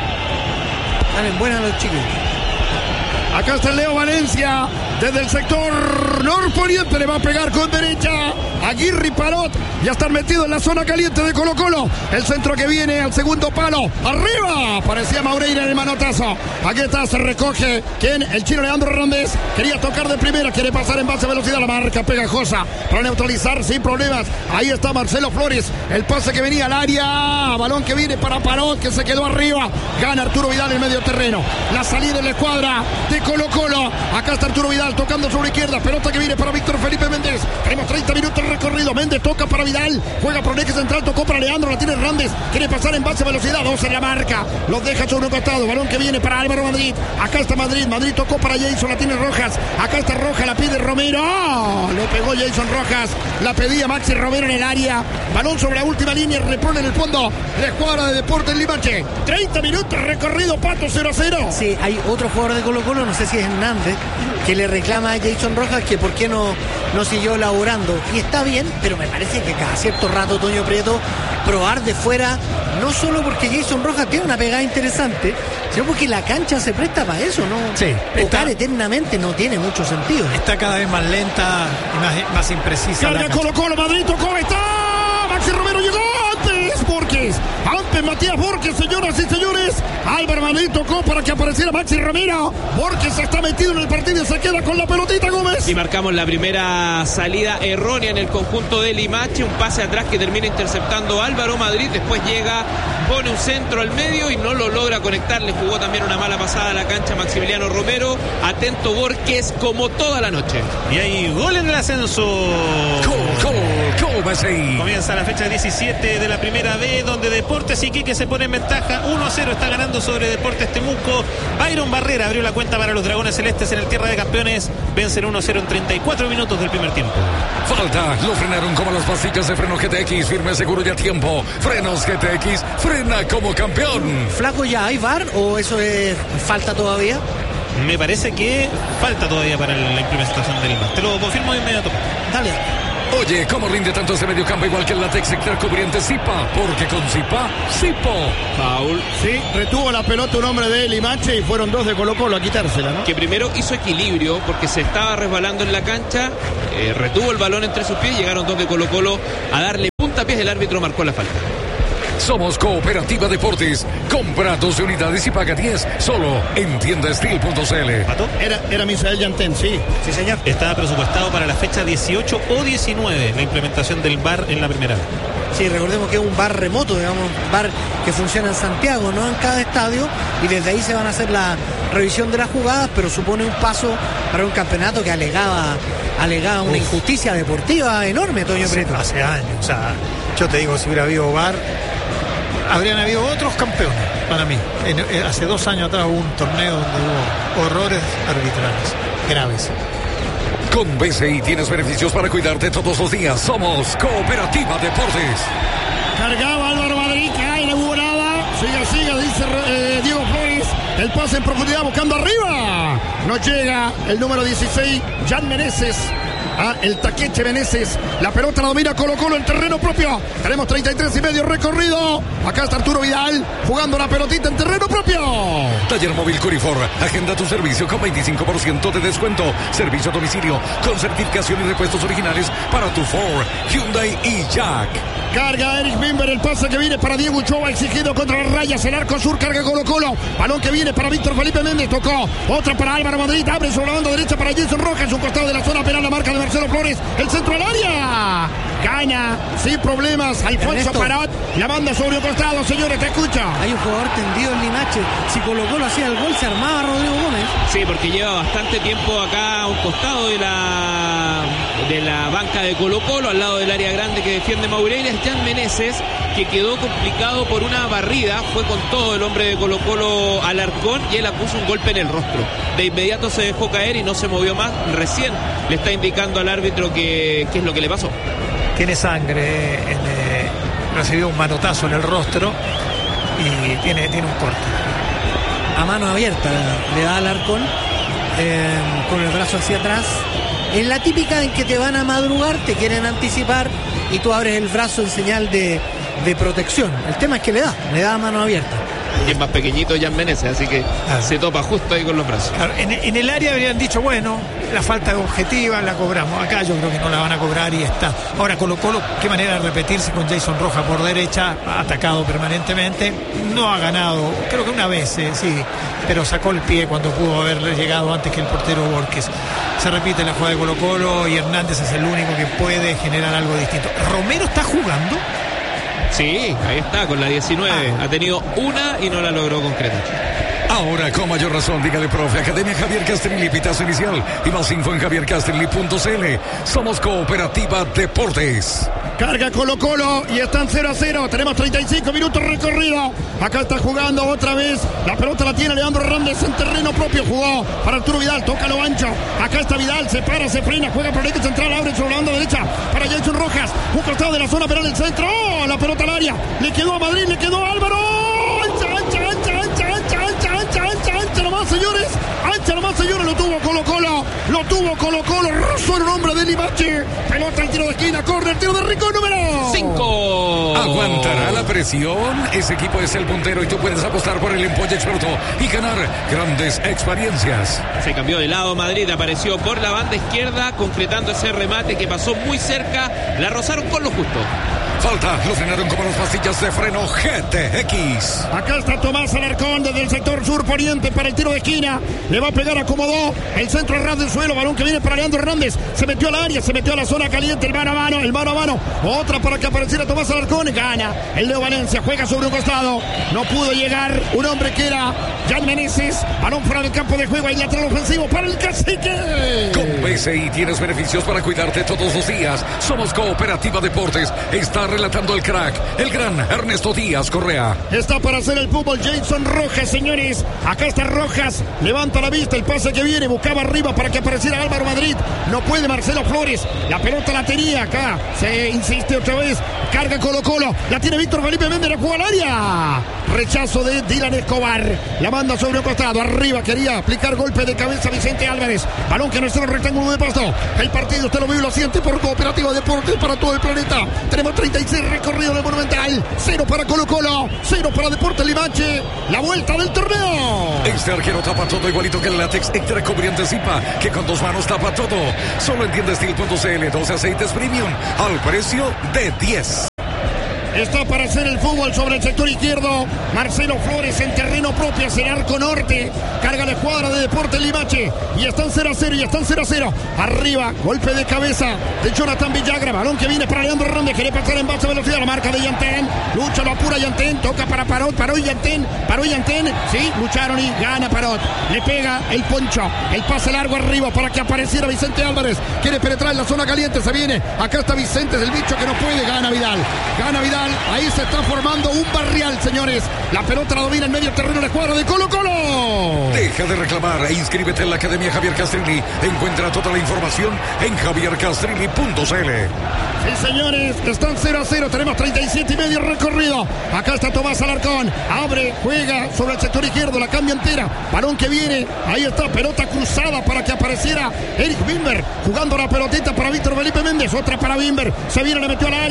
Salen buenas los chicos. Acá está Leo Valencia, desde el sector norponiente, le va a pegar con derecha. Aguirre y Parot ya están metidos en la zona caliente de Colo Colo. El centro que viene al segundo palo. Arriba, parecía Maureira en el manotazo. Aquí está, se recoge. ¿Quién? El chino Leandro Hernández. Quería tocar de primera, quiere pasar en base a velocidad. La marca pegajosa para neutralizar sin problemas. Ahí está Marcelo Flores. El pase que venía al área. Balón que viene para Parot, que se quedó arriba. Gana Arturo Vidal en medio terreno. La salida de la escuadra de Colo Colo. Acá está Arturo Vidal tocando sobre izquierda. Pelota que viene para Víctor Felipe Méndez. Tenemos treinta minutos recorrido. Méndez toca para Vidal. Juega por el eje central. Tocó para Leandro. La tiene Hernández. Quiere pasar en base a velocidad. Dos en la marca. Los deja sobre un costado. Balón que viene para Álvaro Madrid. Acá está Madrid. Madrid tocó para Jason. La tiene Rojas. Acá está Rojas. La pide Romero. Le pegó Jason Rojas. La pedía Maxi Romero en el área. Balón sobre la última línea. Repone en el fondo. La escuadra de Deportes Limache. treinta minutos recorrido. Pato cero a cero. Sí, hay otro jugador de Colo Colo. No sé si es Hernández, que le reclama a Jason Rojas que por qué no, no siguió laborando. Y está bien, pero me parece que cada cierto rato, Toño Prieto, probar de fuera, no solo porque Jason Rojas tiene una pegada interesante, sino porque la cancha se presta para eso, ¿no? Sí, tocar está, eternamente no tiene mucho sentido. Está cada vez más lenta y más, más imprecisa. Carga Colo Colo, Madrid tocó, está Maxi Romero, llegó antes Borges, antes Matías Borges, señoras y señores. Álvaro Madrid tocó para que apareciera Maxi Romero. Borges está metido en el partido y se queda con la pelotita, Gómez. Y marcamos la primera salida errónea en el conjunto de Limache. Un pase atrás que termina interceptando Álvaro Madrid. Después llega, pone un centro al medio y no lo logra conectar. Le jugó también una mala pasada a la cancha Maximiliano Romero. Atento Borges como toda la noche. Y hay gol en el ascenso. Gol, gol, gol, Messi. Comienza la fecha diecisiete de la primera B, donde Deportes Iquique se pone en ventaja. uno a cero está ganando sobre Deportes Temuco. Byron Barrera abrió la cuenta para los Dragones Celestes en el Tierra de Campeones. Vencen uno a cero en treinta y cuatro minutos del primer tiempo. Falta, lo frenaron como las pastillas de freno G T X. Firme, seguro y a tiempo. Frenos G T X, frena como campeón. Flaco, ¿ya hay V A R o eso es falta todavía? Me parece que falta todavía para la implementación del V A R. Te lo confirmo de inmediato. Dale. Oye, ¿cómo rinde tanto ese mediocampo igual que el látex extra cubriente Zipa? Porque con Zipa, Zipo. Paul. Sí, retuvo la pelota un hombre de Limache y fueron dos de Colo Colo a quitársela, ¿no? Que primero hizo equilibrio porque se estaba resbalando en la cancha, eh, retuvo el balón entre sus pies, llegaron dos de Colo Colo a darle puntapiés, el árbitro marcó la falta. Somos Cooperativa Deportes. Compra doce unidades y paga diez solo en tienda steel punto c l. ¿Pato? Era, era Misael Yantén, sí. Sí, señor. Estaba presupuestado para la fecha dieciocho o diecinueve la implementación del V A R en la primera. Sí, recordemos que es un V A R remoto, digamos, un V A R que funciona en Santiago, no en cada estadio, y desde ahí se van a hacer la revisión de las jugadas, pero supone un paso para un campeonato que alegaba, alegaba una Uf. injusticia deportiva enorme, Toño hace, Prieto. Hace años, o sea, yo te digo, si hubiera habido V A R, habrían habido otros campeones para mí. En, en, hace dos años atrás hubo un torneo donde hubo horrores arbitrales graves. Con B C I tienes beneficios para cuidarte todos los días. Somos Cooperativa Deportes. Cargaba Álvaro Madrid, cae la hubo nada. Siga, siga, dice eh, Diego Flores. El pase en profundidad buscando arriba. No llega el número dieciséis, Jan Meneses. Ah, el Taqueche Meneses. La pelota la domina Colo Colo en terreno propio. Tenemos treinta y tres y medio recorrido. Acá está Arturo Vidal jugando la pelotita en terreno propio. Taller Móvil Corifor. Agenda tu servicio con veinticinco por ciento de descuento. Servicio a domicilio con certificación y repuestos originales para tu Ford, Hyundai y Jack. Carga Eric Bimber, el pase que viene para Diego Uchoa, exigido contra las rayas, el arco sur, carga Colo Colo, balón que viene para Víctor Felipe Méndez, tocó, otra para Álvaro Madrid, abre sobre la banda derecha para Jason Rojas, un costado de la zona penal, la marca de Marcelo Flores, el centro al área, gana, sin problemas, Alfonso Parot, la manda sobre el costado, señores, te escucha. Hay un jugador tendido en Limache, si Colo Colo hacía el gol, se armaba Rodrigo Gómez. Sí, porque lleva bastante tiempo acá a un costado de la de la banca de Colo Colo, al lado del área grande que defiende Maureira, Jan Meneses, que quedó complicado por una barrida, fue con todo el hombre de Colo Colo al arcón y él puso un golpe en el rostro. De inmediato se dejó caer y no se movió más, recién le está indicando al árbitro que qué es lo que le pasó. Tiene sangre, en, eh, recibió un manotazo en el rostro y tiene, tiene un corte. A mano abierta le da al arcón, eh, con el brazo hacia atrás. Es la típica en que te van a madrugar, te quieren anticipar y tú abres el brazo en señal de, de protección. El tema es que le da, le da a mano abierta. Y es más pequeñito Jan Meneses, así que ah. se topa justo ahí con los brazos. Claro, en, en el área habrían dicho, bueno, la falta objetiva la cobramos. Acá yo creo que no la van a cobrar y está. Ahora Colo Colo, qué manera de repetirse con Jason Rojas por derecha, ha atacado permanentemente, no ha ganado, creo que una vez, eh, sí, pero sacó el pie cuando pudo haberle llegado antes que el portero Borges. Se repite la jugada de Colo Colo y Hernández es el único que puede generar algo distinto. ¿Romero está jugando? Sí, ahí está, con la diecinueve. Ah. Ha tenido una y no la logró concretar. Ahora, con mayor razón, dígale, profe, Academia Javier Castrilli, pitazo inicial. Y más info en javier castrilli punto c l. Somos Cooperativa Deportes. Carga Colo Colo y están cero a cero. Tenemos treinta y cinco minutos recorrido. Acá está jugando otra vez. La pelota la tiene Leandro Hernández en terreno propio. Jugó para Arturo Vidal. Toca lo ancho. Acá está Vidal. Se para, se frena. Juega por el eje central. Abre sobre la banda derecha para Jason Rojas. Un costado de la zona penal del centro. ¡Oh! La pelota al área. Le quedó a Madrid. Le quedó a Álvaro. Ancha, ancha, ancha, ancha, ancha, ancha, ancha, ancha, ancha nomás, señores. Ancha nomás, señores. Lo tuvo Colo Colo. Lo tuvo Colo Colo. Rosso en nombre de Limache. Pelota al tiro de esquina. Corner. Tiro de Rico. Número cinco. Aguantará la presión. Ese equipo es el puntero y tú puedes apostar por el empolle experto y ganar grandes experiencias. Se cambió de lado Madrid. Apareció por la banda izquierda concretando ese remate que pasó muy cerca. La rozaron con lo justo. Falta, lo frenaron como las pastillas de freno G T X. Acá está Tomás Alarcón desde el sector sur poniente para el tiro de esquina. Le va a pegar, acomodó el centro ras del suelo. Balón que viene para Leandro Hernández. Se metió al área, se metió a la zona caliente. El mano a mano, el mano a mano. Otra para que apareciera Tomás Alarcón. Gana el Leo Valencia, juega sobre un costado. No pudo llegar un hombre que era Jan Meneses. Balón fuera del campo de juego. Hay lateral ofensivo para el Cacique. Con B C I tienes beneficios para cuidarte todos los días. Somos Cooperativa Deportes. Está relatando el crack, el gran Ernesto Díaz Correa. Está para hacer el fútbol Jason Rojas, señores. Acá está Rojas, levanta la vista, el pase que viene, buscaba arriba para que apareciera Álvaro Madrid. No puede Marcelo Flores, la pelota la tenía acá. Se insiste otra vez, carga Colo Colo, la tiene Víctor Felipe Méndez, la juega al área. Rechazo de Dylan Escobar, la manda sobre un costado, arriba quería aplicar golpe de cabeza Vicente Álvarez. Balón que no está en el rectángulo de pasto. El partido usted lo vive y lo siente por Cooperativa Deportes para todo el planeta. Tenemos treinta y seis recorridos del Monumental. Cero para Colo Colo, cero para Deportes Limache. La vuelta del torneo. Este arquero tapa todo igualito que el látex extra cubriente Zipa, que con dos manos tapa todo. Solo entiende Steel punto C L, doce aceites premium al precio de diez. Está para hacer el fútbol sobre el sector izquierdo. Marcelo Flores en terreno propio hacia el arco norte. Carga la escuadra de Deportes Limache. Y están cero a cero, y están cero a cero. Arriba, golpe de cabeza de Jonathan Villagra. Balón que viene para Leandro Hernández. Quiere pasar en base a velocidad. La marca de Yantén. Lucha, lo apura Yantén. Toca para Parot. Paró y Yantén. Paró y Yantén. Sí, lucharon y gana Parot. Le pega el poncho. El pase largo arriba para que apareciera Vicente Álvarez. Quiere penetrar en la zona caliente. Se viene. Acá está Vicente. Es el bicho que no puede. Gana Vidal. Gana Vidal. Ahí se está formando un barrial, señores. La pelota la domina en medio terreno la escuadra de Colo Colo. Deja de reclamar e inscríbete en la Academia Javier Castrilli. Encuentra toda la información en javier castrilli punto c l. Sí, señores, están cero a cero. Tenemos treinta y siete y medio recorrido. Acá está Tomás Alarcón. Abre, juega sobre el sector izquierdo. La cambia entera. Balón que viene. Ahí está, pelota cruzada para que apareciera Eric Bimber. Jugando la pelotita para Víctor Felipe Méndez. Otra para Bimber. Se viene, le metió al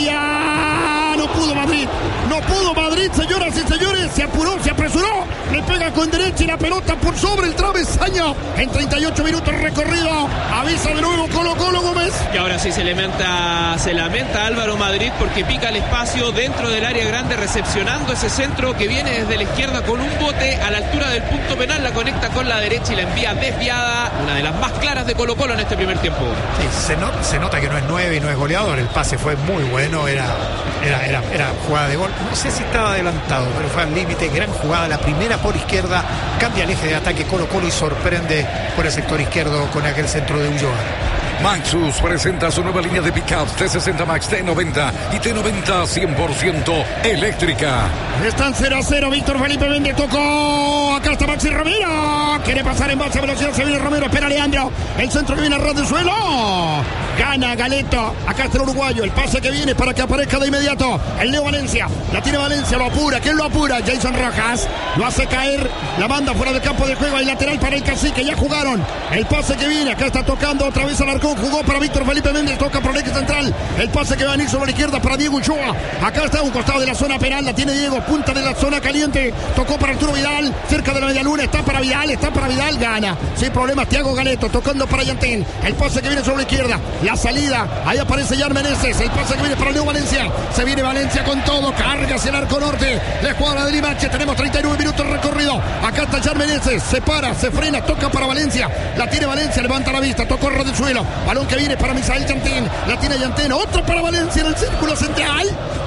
área. No pudo Madrid. No pudo Madrid, señoras y señores. Se apuró, se apresuró. Le pega con derecha y la pelota por sobre el travesaño. En treinta y ocho minutos recorrido. Avisa de nuevo Colo Colo Gómez. Y ahora sí se lamenta, se lamenta Álvaro Madrid porque pica el espacio dentro del área grande, recepcionando ese centro que viene desde la izquierda con un bote a la altura del punto penal. La conecta con la derecha y la envía desviada. Una de las más claras de Colo Colo en este primer tiempo. Sí, se, not, se nota que no es nueve y no es goleador. El pase fue muy bueno. Era, era, era, era jugada de gol. No sé si estaba adelantado, pero fue al límite. Gran jugada. La primera por izquierda. Cambia el eje de ataque Colo Colo y sorprende por el sector izquierdo con aquel centro de Ulloa. Maxus presenta su nueva línea de pickups T sesenta Max, T noventa y T noventa cien por ciento eléctrica. Están cero a cero. Víctor Felipe Méndez tocó. Acá está Maxi Romero. Quiere pasar en base a velocidad. Se viene Romero. Espera Leandro. El centro que viene a ras del suelo. Gana Galeto. Acá está el uruguayo. El pase que viene para que aparezca de inmediato el Leo Valencia. La tiene Valencia. Lo apura. ¿Quién lo apura? Jason Rojas. Lo hace caer. La manda fuera del campo de juego. El lateral para el Cacique. Ya jugaron. El pase que viene. Acá está tocando otra vez Alarcón. Jugó para Víctor Felipe Méndez. Toca por el eje central. El pase que va a venir sobre la izquierda para Diego Ulloa. Acá está un costado de la zona penal. La tiene Diego. Punta de la zona caliente. Tocó para Arturo Vidal. Cerca de la media luna. Está para Vidal. Está para Vidal. Gana. Sin problemas. Thiago Galeto. Tocando para Yantén. El pase que viene sobre la izquierda. La salida. Ahí aparece Jan Meneses. El pase que viene para Leo Valencia. Se viene Valencia con todo. Carga hacia el arco norte. La escuadra de Limache. Tenemos treinta y nueve minutos recorrido. Acá está Jan Meneses. Se para. Se frena. Toca para Valencia. La tiene Valencia. Levanta la vista. Tocó ras del suelo. Balón que viene para Misael Yantén. La tiene Yantén. Otra para Valencia en el círculo central.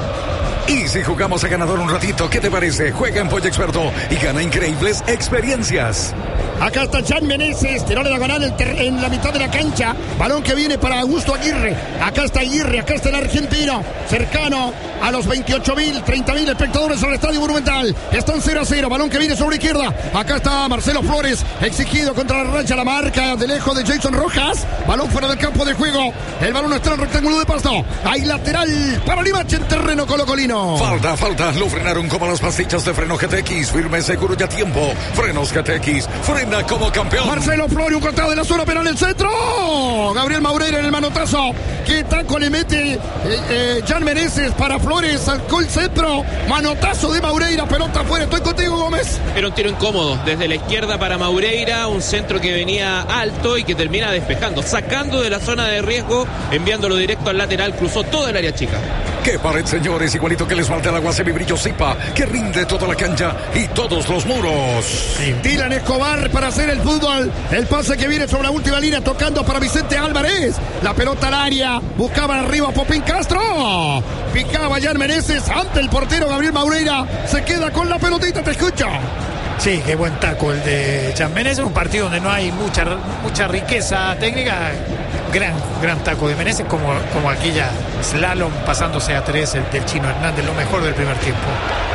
Y si jugamos a ganador un ratito, ¿qué te parece? Juega en Pollo Experto y gana increíbles experiencias. Acá está Jan Meneses, tiró la diagonal en, ter- en la mitad de la cancha. Balón que viene para Augusto Aguirre. Acá está Aguirre, acá está el argentino. Cercano a los veintiocho mil, treinta mil espectadores al Estadio Monumental. Están cero a cero. Balón que viene sobre la izquierda. Acá está Marcelo Flores, exigido contra la rancha. La marca de lejos de Jason Rojas. Balón fuera del campo de juego. El balón está en el rectángulo de pasto. Hay lateral para Limache en terreno colocolino. Falta, falta. Lo frenaron como las pastillas de freno G T X. Firme, seguro y a tiempo. Frenos G T X. Frena como campeón. Marcelo Flores, un costado de la zona penal, el centro. Gabriel Maureira en el manotazo. ¿Qué taco le mete eh, eh, Jan Meneses para Flores? Sacó el centro. Manotazo de Maureira. Pelota afuera. Estoy contigo, Gómez. Era un tiro incómodo. Desde la izquierda para Maureira. Un centro que venía alto y que termina despejando. Sacando de la zona de riesgo. Enviándolo directo al lateral. Cruzó todo el área chica. ¡Qué pared, señores! Igualito que les falta el agua semibrillo Zipa, que rinde toda la cancha y todos los muros. Sí. Dylan Escobar para hacer el fútbol. El pase que viene sobre la última línea, tocando para Vicente Álvarez. La pelota al área. Buscaban arriba a Popín Castro. Picaba Jan Meneses ante el portero Gabriel Maureira. Se queda con la pelotita, te escucho. Sí, qué buen taco el de Jan Meneses. Un partido donde no hay mucha, mucha riqueza técnica. Gran, gran taco de Meneses, como, como aquella slalom pasándose a tres el del Chino Hernández, lo mejor del primer tiempo.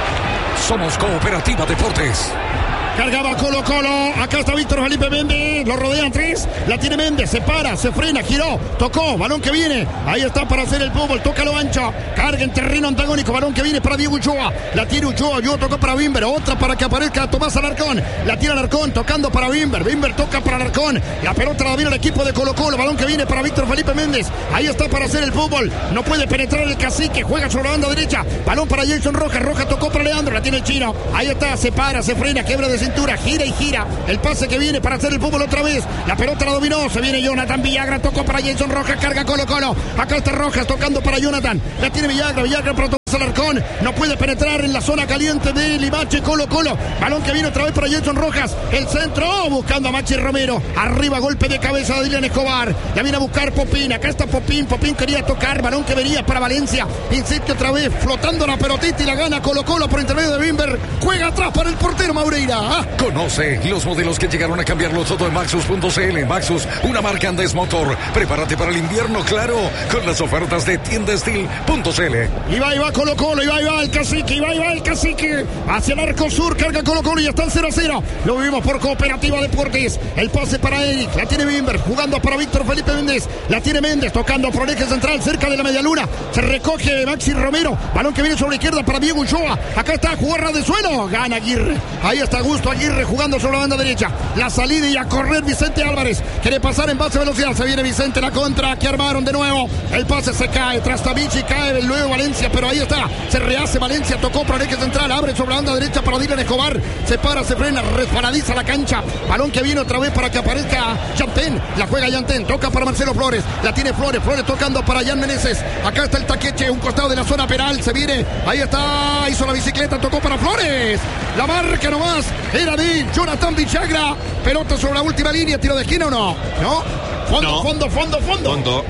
Somos Cooperativa Deportes. Cargaba Colo Colo, acá está Víctor Felipe Méndez, lo rodean tres, la tiene Méndez, se para, se frena, giró, tocó, balón que viene, ahí está para hacer el fútbol, toca lo ancho, carga en terreno antagónico, balón que viene para Diego Ulloa, la tiene Ulloa, Ulloa tocó para Bimber, otra para que aparezca Tomás Alarcón, la tira Alarcón, tocando para Bimber, Bimber toca para Alarcón, la pelota la viene el equipo de Colo Colo, balón que viene para Víctor Felipe Méndez, ahí está para hacer el fútbol, no puede penetrar el cacique, juega sobre la banda derecha, balón para Jason Rojas, Rojas tocó para Leandro, la tiene el chino, ahí está, se para, se frena, quiebra de cintura, gira y gira. El pase que viene para hacer el fútbol otra vez. La pelota la dominó. Se viene Jonathan Villagra. Tocó para Jason Rojas. Carga Colo Colo. Acá está Rojas tocando para Jonathan. La tiene Villagra. Villagra para Tomás Alarcón. No puede penetrar en la zona caliente de Limache. Colo Colo. Balón que viene otra vez para Jason Rojas. El centro. Buscando a Maxi Romero. Arriba golpe de cabeza de Dylan Escobar. La viene a buscar Popín. Acá está Popín. Popín quería tocar. Balón que venía para Valencia. Insiste otra vez. Flotando la pelotita y la gana Colo Colo por intermedio de Bimber. Juega atrás para el portero Maureira. ¿Ah? Conoce los modelos que llegaron a cambiarlo todo en Maxus punto c l. Maxus, una marca Andes Motor. Prepárate para el invierno, claro, con las ofertas de tienda steel punto c l. Y va, y va Colo Colo, y va, y va el cacique, y va, y va el cacique. Hacia el arco sur, carga Colo Colo y está el cero a cero. Lo vivimos por Cooperativa Deportes. El pase para Eric, la tiene Bimber, jugando para Víctor Felipe Méndez. La tiene Méndez, tocando por el eje central, cerca de la media luna. Se recoge Maxi Romero. Balón que viene sobre la izquierda para Diego Ulloa. Acá está, jugarra de suelo. Gana Aguirre. Ahí está Augusto Aguirre jugando sobre la banda derecha. La salida y a correr Vicente Álvarez. Quiere pasar en base a velocidad. Se viene Vicente, la contra que armaron de nuevo. El pase se cae. Trastavich cae luego Valencia. Pero ahí está. Se rehace Valencia. Tocó para el eje central. Abre sobre la banda derecha para Dylan Escobar. Se para, se frena. Resbaladiza la cancha. Balón que viene otra vez para que aparezca Yantén. La juega Yantén. Toca para Marcelo Flores. La tiene Flores. Flores tocando para Jan Meneses. Acá está el taqueche. Un costado de la zona penal. Se viene. Ahí está. Hizo la bicicleta. Tocó para Flores. La marca nomás. Era de Jonathan Villagra. Pelota sobre la última línea. ¿Tiro de esquina o no? ¿No? Fondo, no. fondo, fondo, fondo. Fondo.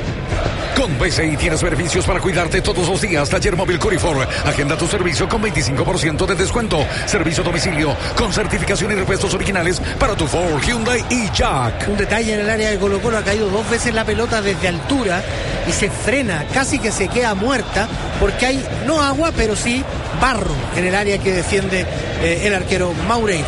Con B C I tienes beneficios para cuidarte todos los días. Taller Móvil Corifor. Agenda tu servicio con veinticinco por ciento de descuento. Servicio a domicilio con certificación y repuestos originales para tu Ford, Hyundai y Jack. Un detalle en el área de Colo Colo, ha caído dos veces la pelota desde altura y se frena, casi que se queda muerta porque hay no agua, pero sí barro en el área que defiende eh, el arquero Maureira.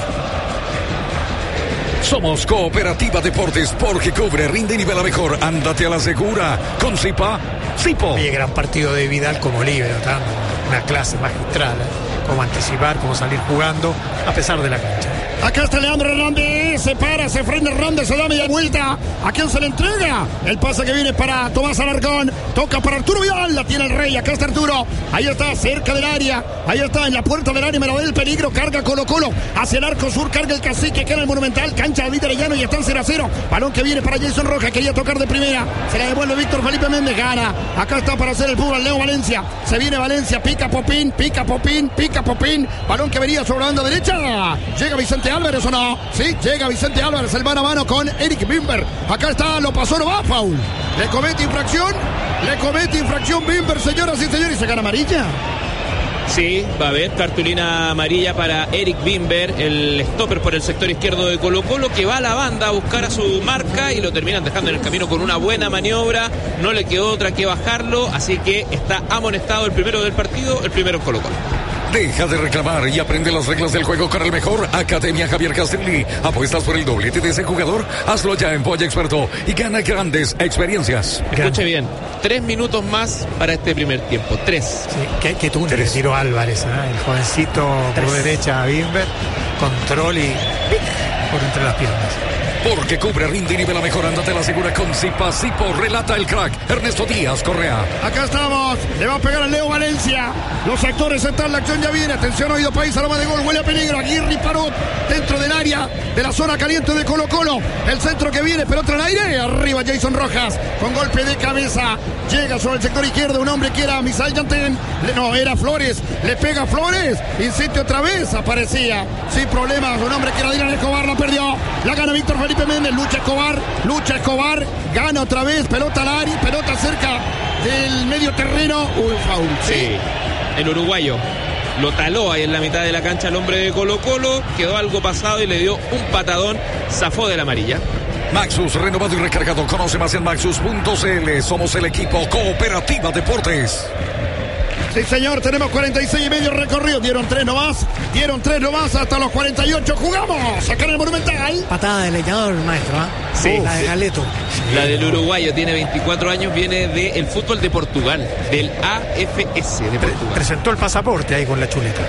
Somos Cooperativa Deportes porque cubre, rinde y nivela mejor. Ándate a la segura. Con Zipa, Zipo. Oye, gran partido de Vidal como líbero, dando una clase magistral, ¿eh? Cómo anticipar, cómo salir jugando a pesar de la cancha. Acá está Leandro Hernández, se para, se frena Hernández, se da media vuelta. ¿A quién se le entrega? El pase que viene para Tomás Alarcón, toca para Arturo Vidal, la tiene el Rey, acá está Arturo, ahí está, cerca del área, ahí está, en la puerta del área, me la ve el peligro, carga Colo Colo, hacia el arco sur, carga el cacique, queda el Monumental, cancha de Víctor Llano y están cero a cero. Balón que viene para Jason Rojas, quería tocar de primera, se la devuelve Víctor Felipe Méndez, gana, acá está para hacer el fútbol, Leo Valencia, se viene Valencia, pica Popín, pica Popín, pica Popín, balón que venía sobre la banda derecha, llega Vicente Álvarez o no, sí, llega Vicente Álvarez, el mano a mano con Eric Bimber, acá está, lo pasó, no va, foul, le comete infracción, le comete infracción Bimber, señoras y señores, y se gana amarilla. Sí, va a haber cartulina amarilla para Eric Bimber, el stopper por el sector izquierdo de Colo Colo, que va a la banda a buscar a su marca y lo terminan dejando en el camino con una buena maniobra, no le quedó otra que bajarlo, así que está amonestado el primero del partido, el primero en Colo Colo. Deja de reclamar y aprende las reglas del juego con el mejor. Academia Javier Castelli. ¿Apuestas por el doblete de ese jugador? Hazlo ya en Polla Experto y gana grandes experiencias. Escuche bien, tres minutos más para este primer tiempo. Tres. Sí, que, que tú le tiró Álvarez, ¿eh? El jovencito por derecha a Bimber, control y ¡pic! Por entre las piernas. Porque cubre, rinde y nivela mejorando, te la asegura con Zipa. Zipo, relata el crack Ernesto Díaz Correa. Acá estamos, le va a pegar a Leo Valencia. Los actores están, la acción ya viene. Atención, oído país, aroma de gol, huele a peligro. Aguirre paró dentro del área de la zona caliente de Colo Colo. El centro que viene, pelota al aire. Arriba Jason Rojas con golpe de cabeza. Llega sobre el sector izquierdo un hombre que era Misael Yantén. No, era Flores. Le pega a Flores. Insiste otra vez. Aparecía sin problemas. Un hombre que era Dylan Escobar. La perdió. La gana Víctor Felipe Méndez. Lucha Escobar. Lucha Escobar. Gana otra vez. Pelota al área. Pelota cerca del medio terreno. Un foul. Sí. sí. El uruguayo lo taló ahí en la mitad de la cancha el hombre de Colo Colo. Quedó algo pasado y le dio un patadón. Zafó de la amarilla. Maxus, renovado y recargado. Conoce más en maxus punto c l. Somos el equipo Cooperativa Deportes. Sí, señor, tenemos cuarenta y seis y medio recorrido. Dieron tres nomás, dieron tres nomás hasta los cuarenta y ocho. Jugamos acá en el Monumental. Patada de leñador, maestro, ¿eh? Sí, la de Galeto. La del uruguayo, tiene veinticuatro años, viene del fútbol de Portugal, del A F S de Portugal. Presentó el pasaporte ahí con la chuleta.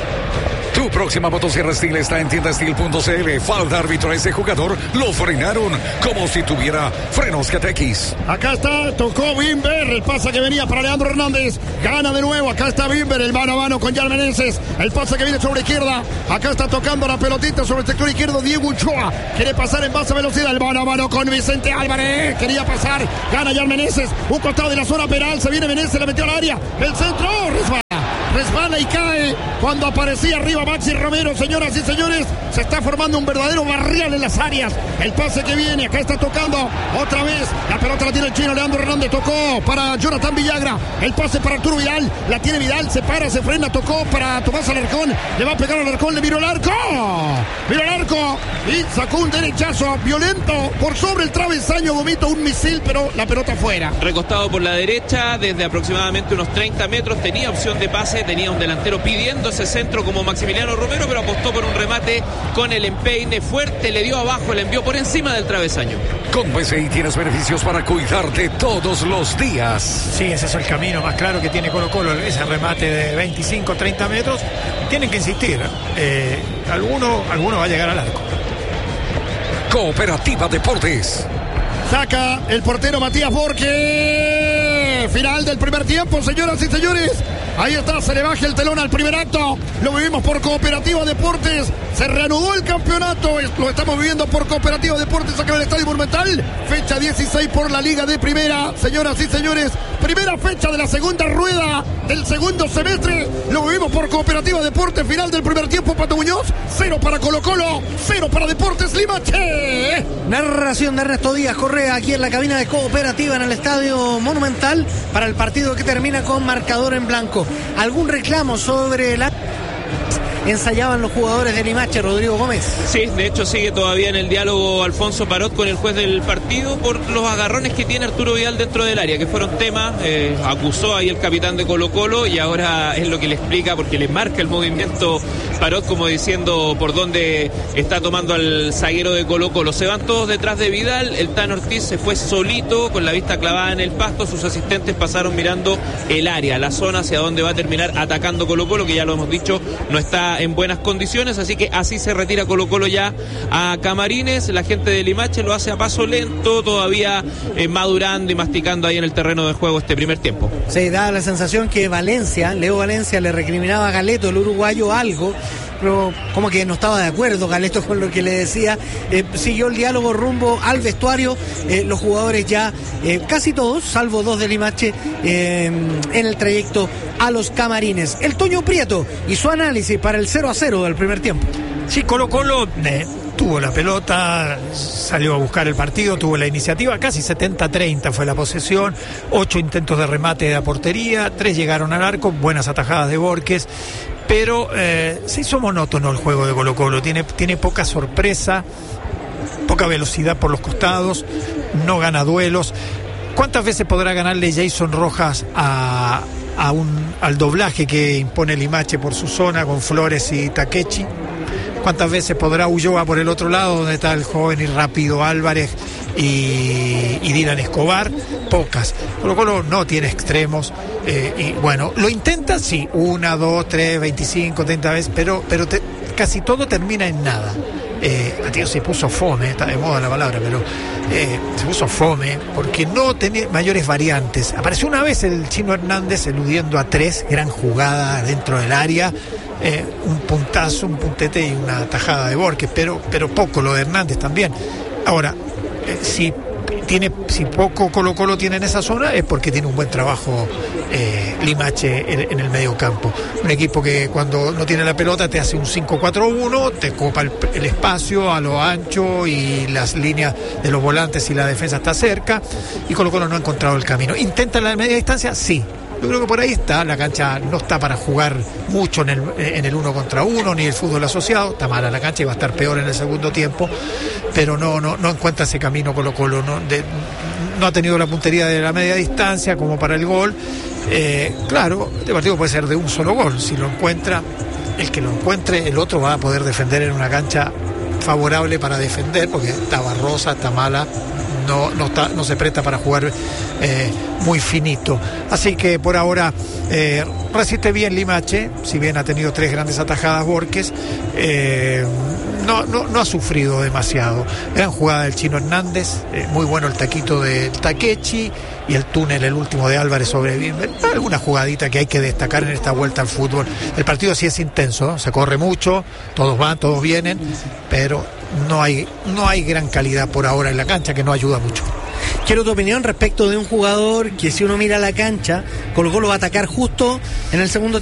Tu próxima motosierra Steel está en tienda steel punto c l. Falta árbitro a ese jugador. Lo frenaron como si tuviera frenos G T X. Acá está, tocó Bimber. El pase que venía para Leandro Hernández. Gana de nuevo. Acá está Bimber. El mano a mano con Jan Meneses. El pase que viene sobre izquierda. Acá está tocando la pelotita sobre el sector izquierdo. Diego Ochoa. Quiere pasar en base a velocidad. El mano a mano con Vicente Álvarez. Quería pasar. Gana Jan Meneses. Un costado de la zona penal. Se viene Meneses. Le metió al área. El centro. Resbala. Resbala y cae cuando aparecía arriba Maxi Romero. Señoras y señores, se está formando un verdadero barrial en las áreas. El pase que viene, acá está tocando otra vez. La pelota la tiene el chino Leandro Hernández. Tocó para Jonathan Villagra. El pase para Arturo Vidal. La tiene Vidal, se para, se frena. Tocó para Tomás Alarcón. Le va a pegar al Alarcón, le miró el arco. Miró el arco y sacó un derechazo violento por sobre el travesaño. Vomito un misil, pero la pelota fuera. Recostado por la derecha, desde aproximadamente unos treinta metros. Tenía opción de pase. Tenía un delantero pidiendo ese centro como Maximiliano Romero, pero apostó por un remate con el empeine fuerte, le dio abajo, le envió por encima del travesaño. Con B C I tienes beneficios para cuidarte todos los días. Sí, ese es el camino más claro que tiene Colo Colo, ese remate de veinticinco, treinta metros. Tienen que insistir, eh, alguno, alguno va a llegar al arco. Cooperativa Deportes. Saca el portero Matías Borges. Final del primer tiempo, señoras y señores. Ahí está, se le baja el telón al primer acto. Lo vivimos por Cooperativa Deportes. Se reanudó el campeonato. Lo estamos viviendo por Cooperativa Deportes acá en el Estadio Monumental. Fecha dieciséis por la Liga de Primera. Señoras y señores, primera fecha de la segunda rueda del segundo semestre. Lo vivimos por Cooperativa Deportes. Final del primer tiempo, Pato Muñoz. Cero para Colo Colo, cero para Deportes Limache. Narración de Ernesto Díaz Correa aquí en la cabina de Cooperativa en el Estadio Monumental para el partido que termina con marcador en blanco. ¿Algún reclamo sobre la... ensayaban los jugadores de Limache, Rodrigo Gómez? Sí, de hecho sigue todavía en el diálogo Alfonso Parot con el juez del partido por los agarrones que tiene Arturo Vidal dentro del área, que fueron temas, eh, acusó ahí el capitán de Colo Colo y ahora es lo que le explica porque le marca el movimiento Parot como diciendo por dónde está tomando al zaguero de Colo Colo. Se van todos detrás de Vidal, el Tan Ortiz se fue solito con la vista clavada en el pasto, sus asistentes pasaron mirando el área, la zona hacia donde va a terminar atacando Colo Colo, que ya lo hemos dicho, no está en buenas condiciones, así que así se retira Colo Colo ya a Camarines. La gente de Limache lo hace a paso lento, todavía eh, madurando y masticando ahí en el terreno de juego este primer tiempo. Se da la sensación que Valencia, Leo Valencia le recriminaba a Galeto, el uruguayo, algo, pero como que no estaba de acuerdo Galeto con lo que le decía. Eh, siguió el diálogo rumbo al vestuario, eh, los jugadores ya eh, casi todos, salvo dos de Limache, eh, en el trayecto a los Camarines. El Toño Prieto y su análisis para el cero a cero del primer tiempo. Sí, Colo Colo eh, tuvo la pelota, salió a buscar el partido, tuvo la iniciativa, casi setenta a treinta fue la posesión, ocho intentos de remate de la portería, tres llegaron al arco, buenas atajadas de Borges, pero eh, se hizo monótono el juego de Colo Colo, tiene, tiene poca sorpresa, poca velocidad por los costados, no gana duelos. ¿Cuántas veces podrá ganarle Jason Rojas a, a un, al doblaje que impone Limache por su zona con Flores y Takechi? ¿Cuántas veces podrá Ulloa por el otro lado, donde está el joven y rápido Álvarez y, y Dylan Escobar? Pocas. Colo Colo no tiene extremos. Eh, y bueno, lo intenta, sí, una, dos, tres, veinticinco, treinta veces, pero, pero te, casi todo termina en nada. eh, Matías se puso fome, está de moda la palabra, pero eh, se puso fome porque no tenía mayores variantes. Apareció una vez el Chino Hernández eludiendo a tres, gran jugada dentro del área, eh, un puntazo, un puntete y una tajada de Borges, pero, pero poco lo de Hernández también. Ahora, eh, si tiene, si poco Colo Colo tiene en esa zona es porque tiene un buen trabajo eh, Limache en, en el medio campo. Un equipo que cuando no tiene la pelota te hace un cinco cuatro uno, te copa el, el espacio a lo ancho y las líneas de los volantes y la defensa está cerca, y Colo Colo no ha encontrado el camino. ¿Intenta la media distancia? Sí. Yo creo que por ahí está, la cancha no está para jugar mucho en el, en el uno contra uno, ni el fútbol asociado, está mala la cancha y va a estar peor en el segundo tiempo, pero no, no, no encuentra ese camino Colo Colo, no, de, no ha tenido la puntería de la media distancia como para el gol. Eh, claro, este partido puede ser de un solo gol, si lo encuentra, el que lo encuentre, el otro va a poder defender en una cancha favorable para defender, porque está barrosa, está mala. No, no, está, no se presta para jugar eh, muy finito. Así que por ahora eh, resiste bien Limache, si bien ha tenido tres grandes atajadas Borges, eh, no, no, no ha sufrido demasiado. Gran jugada del Chino Hernández, eh, muy bueno el taquito de Takechi y el túnel, el último de Álvarez sobre Bimber. Alguna jugadita que hay que destacar en esta vuelta al fútbol. El partido sí es intenso, ¿no? Se corre mucho, todos van, todos vienen, pero no hay, no hay gran calidad por ahora en la cancha, que no ayuda mucho. Quiero tu opinión respecto de un jugador que, si uno mira la cancha, Colo Colo va a atacar justo en el segundo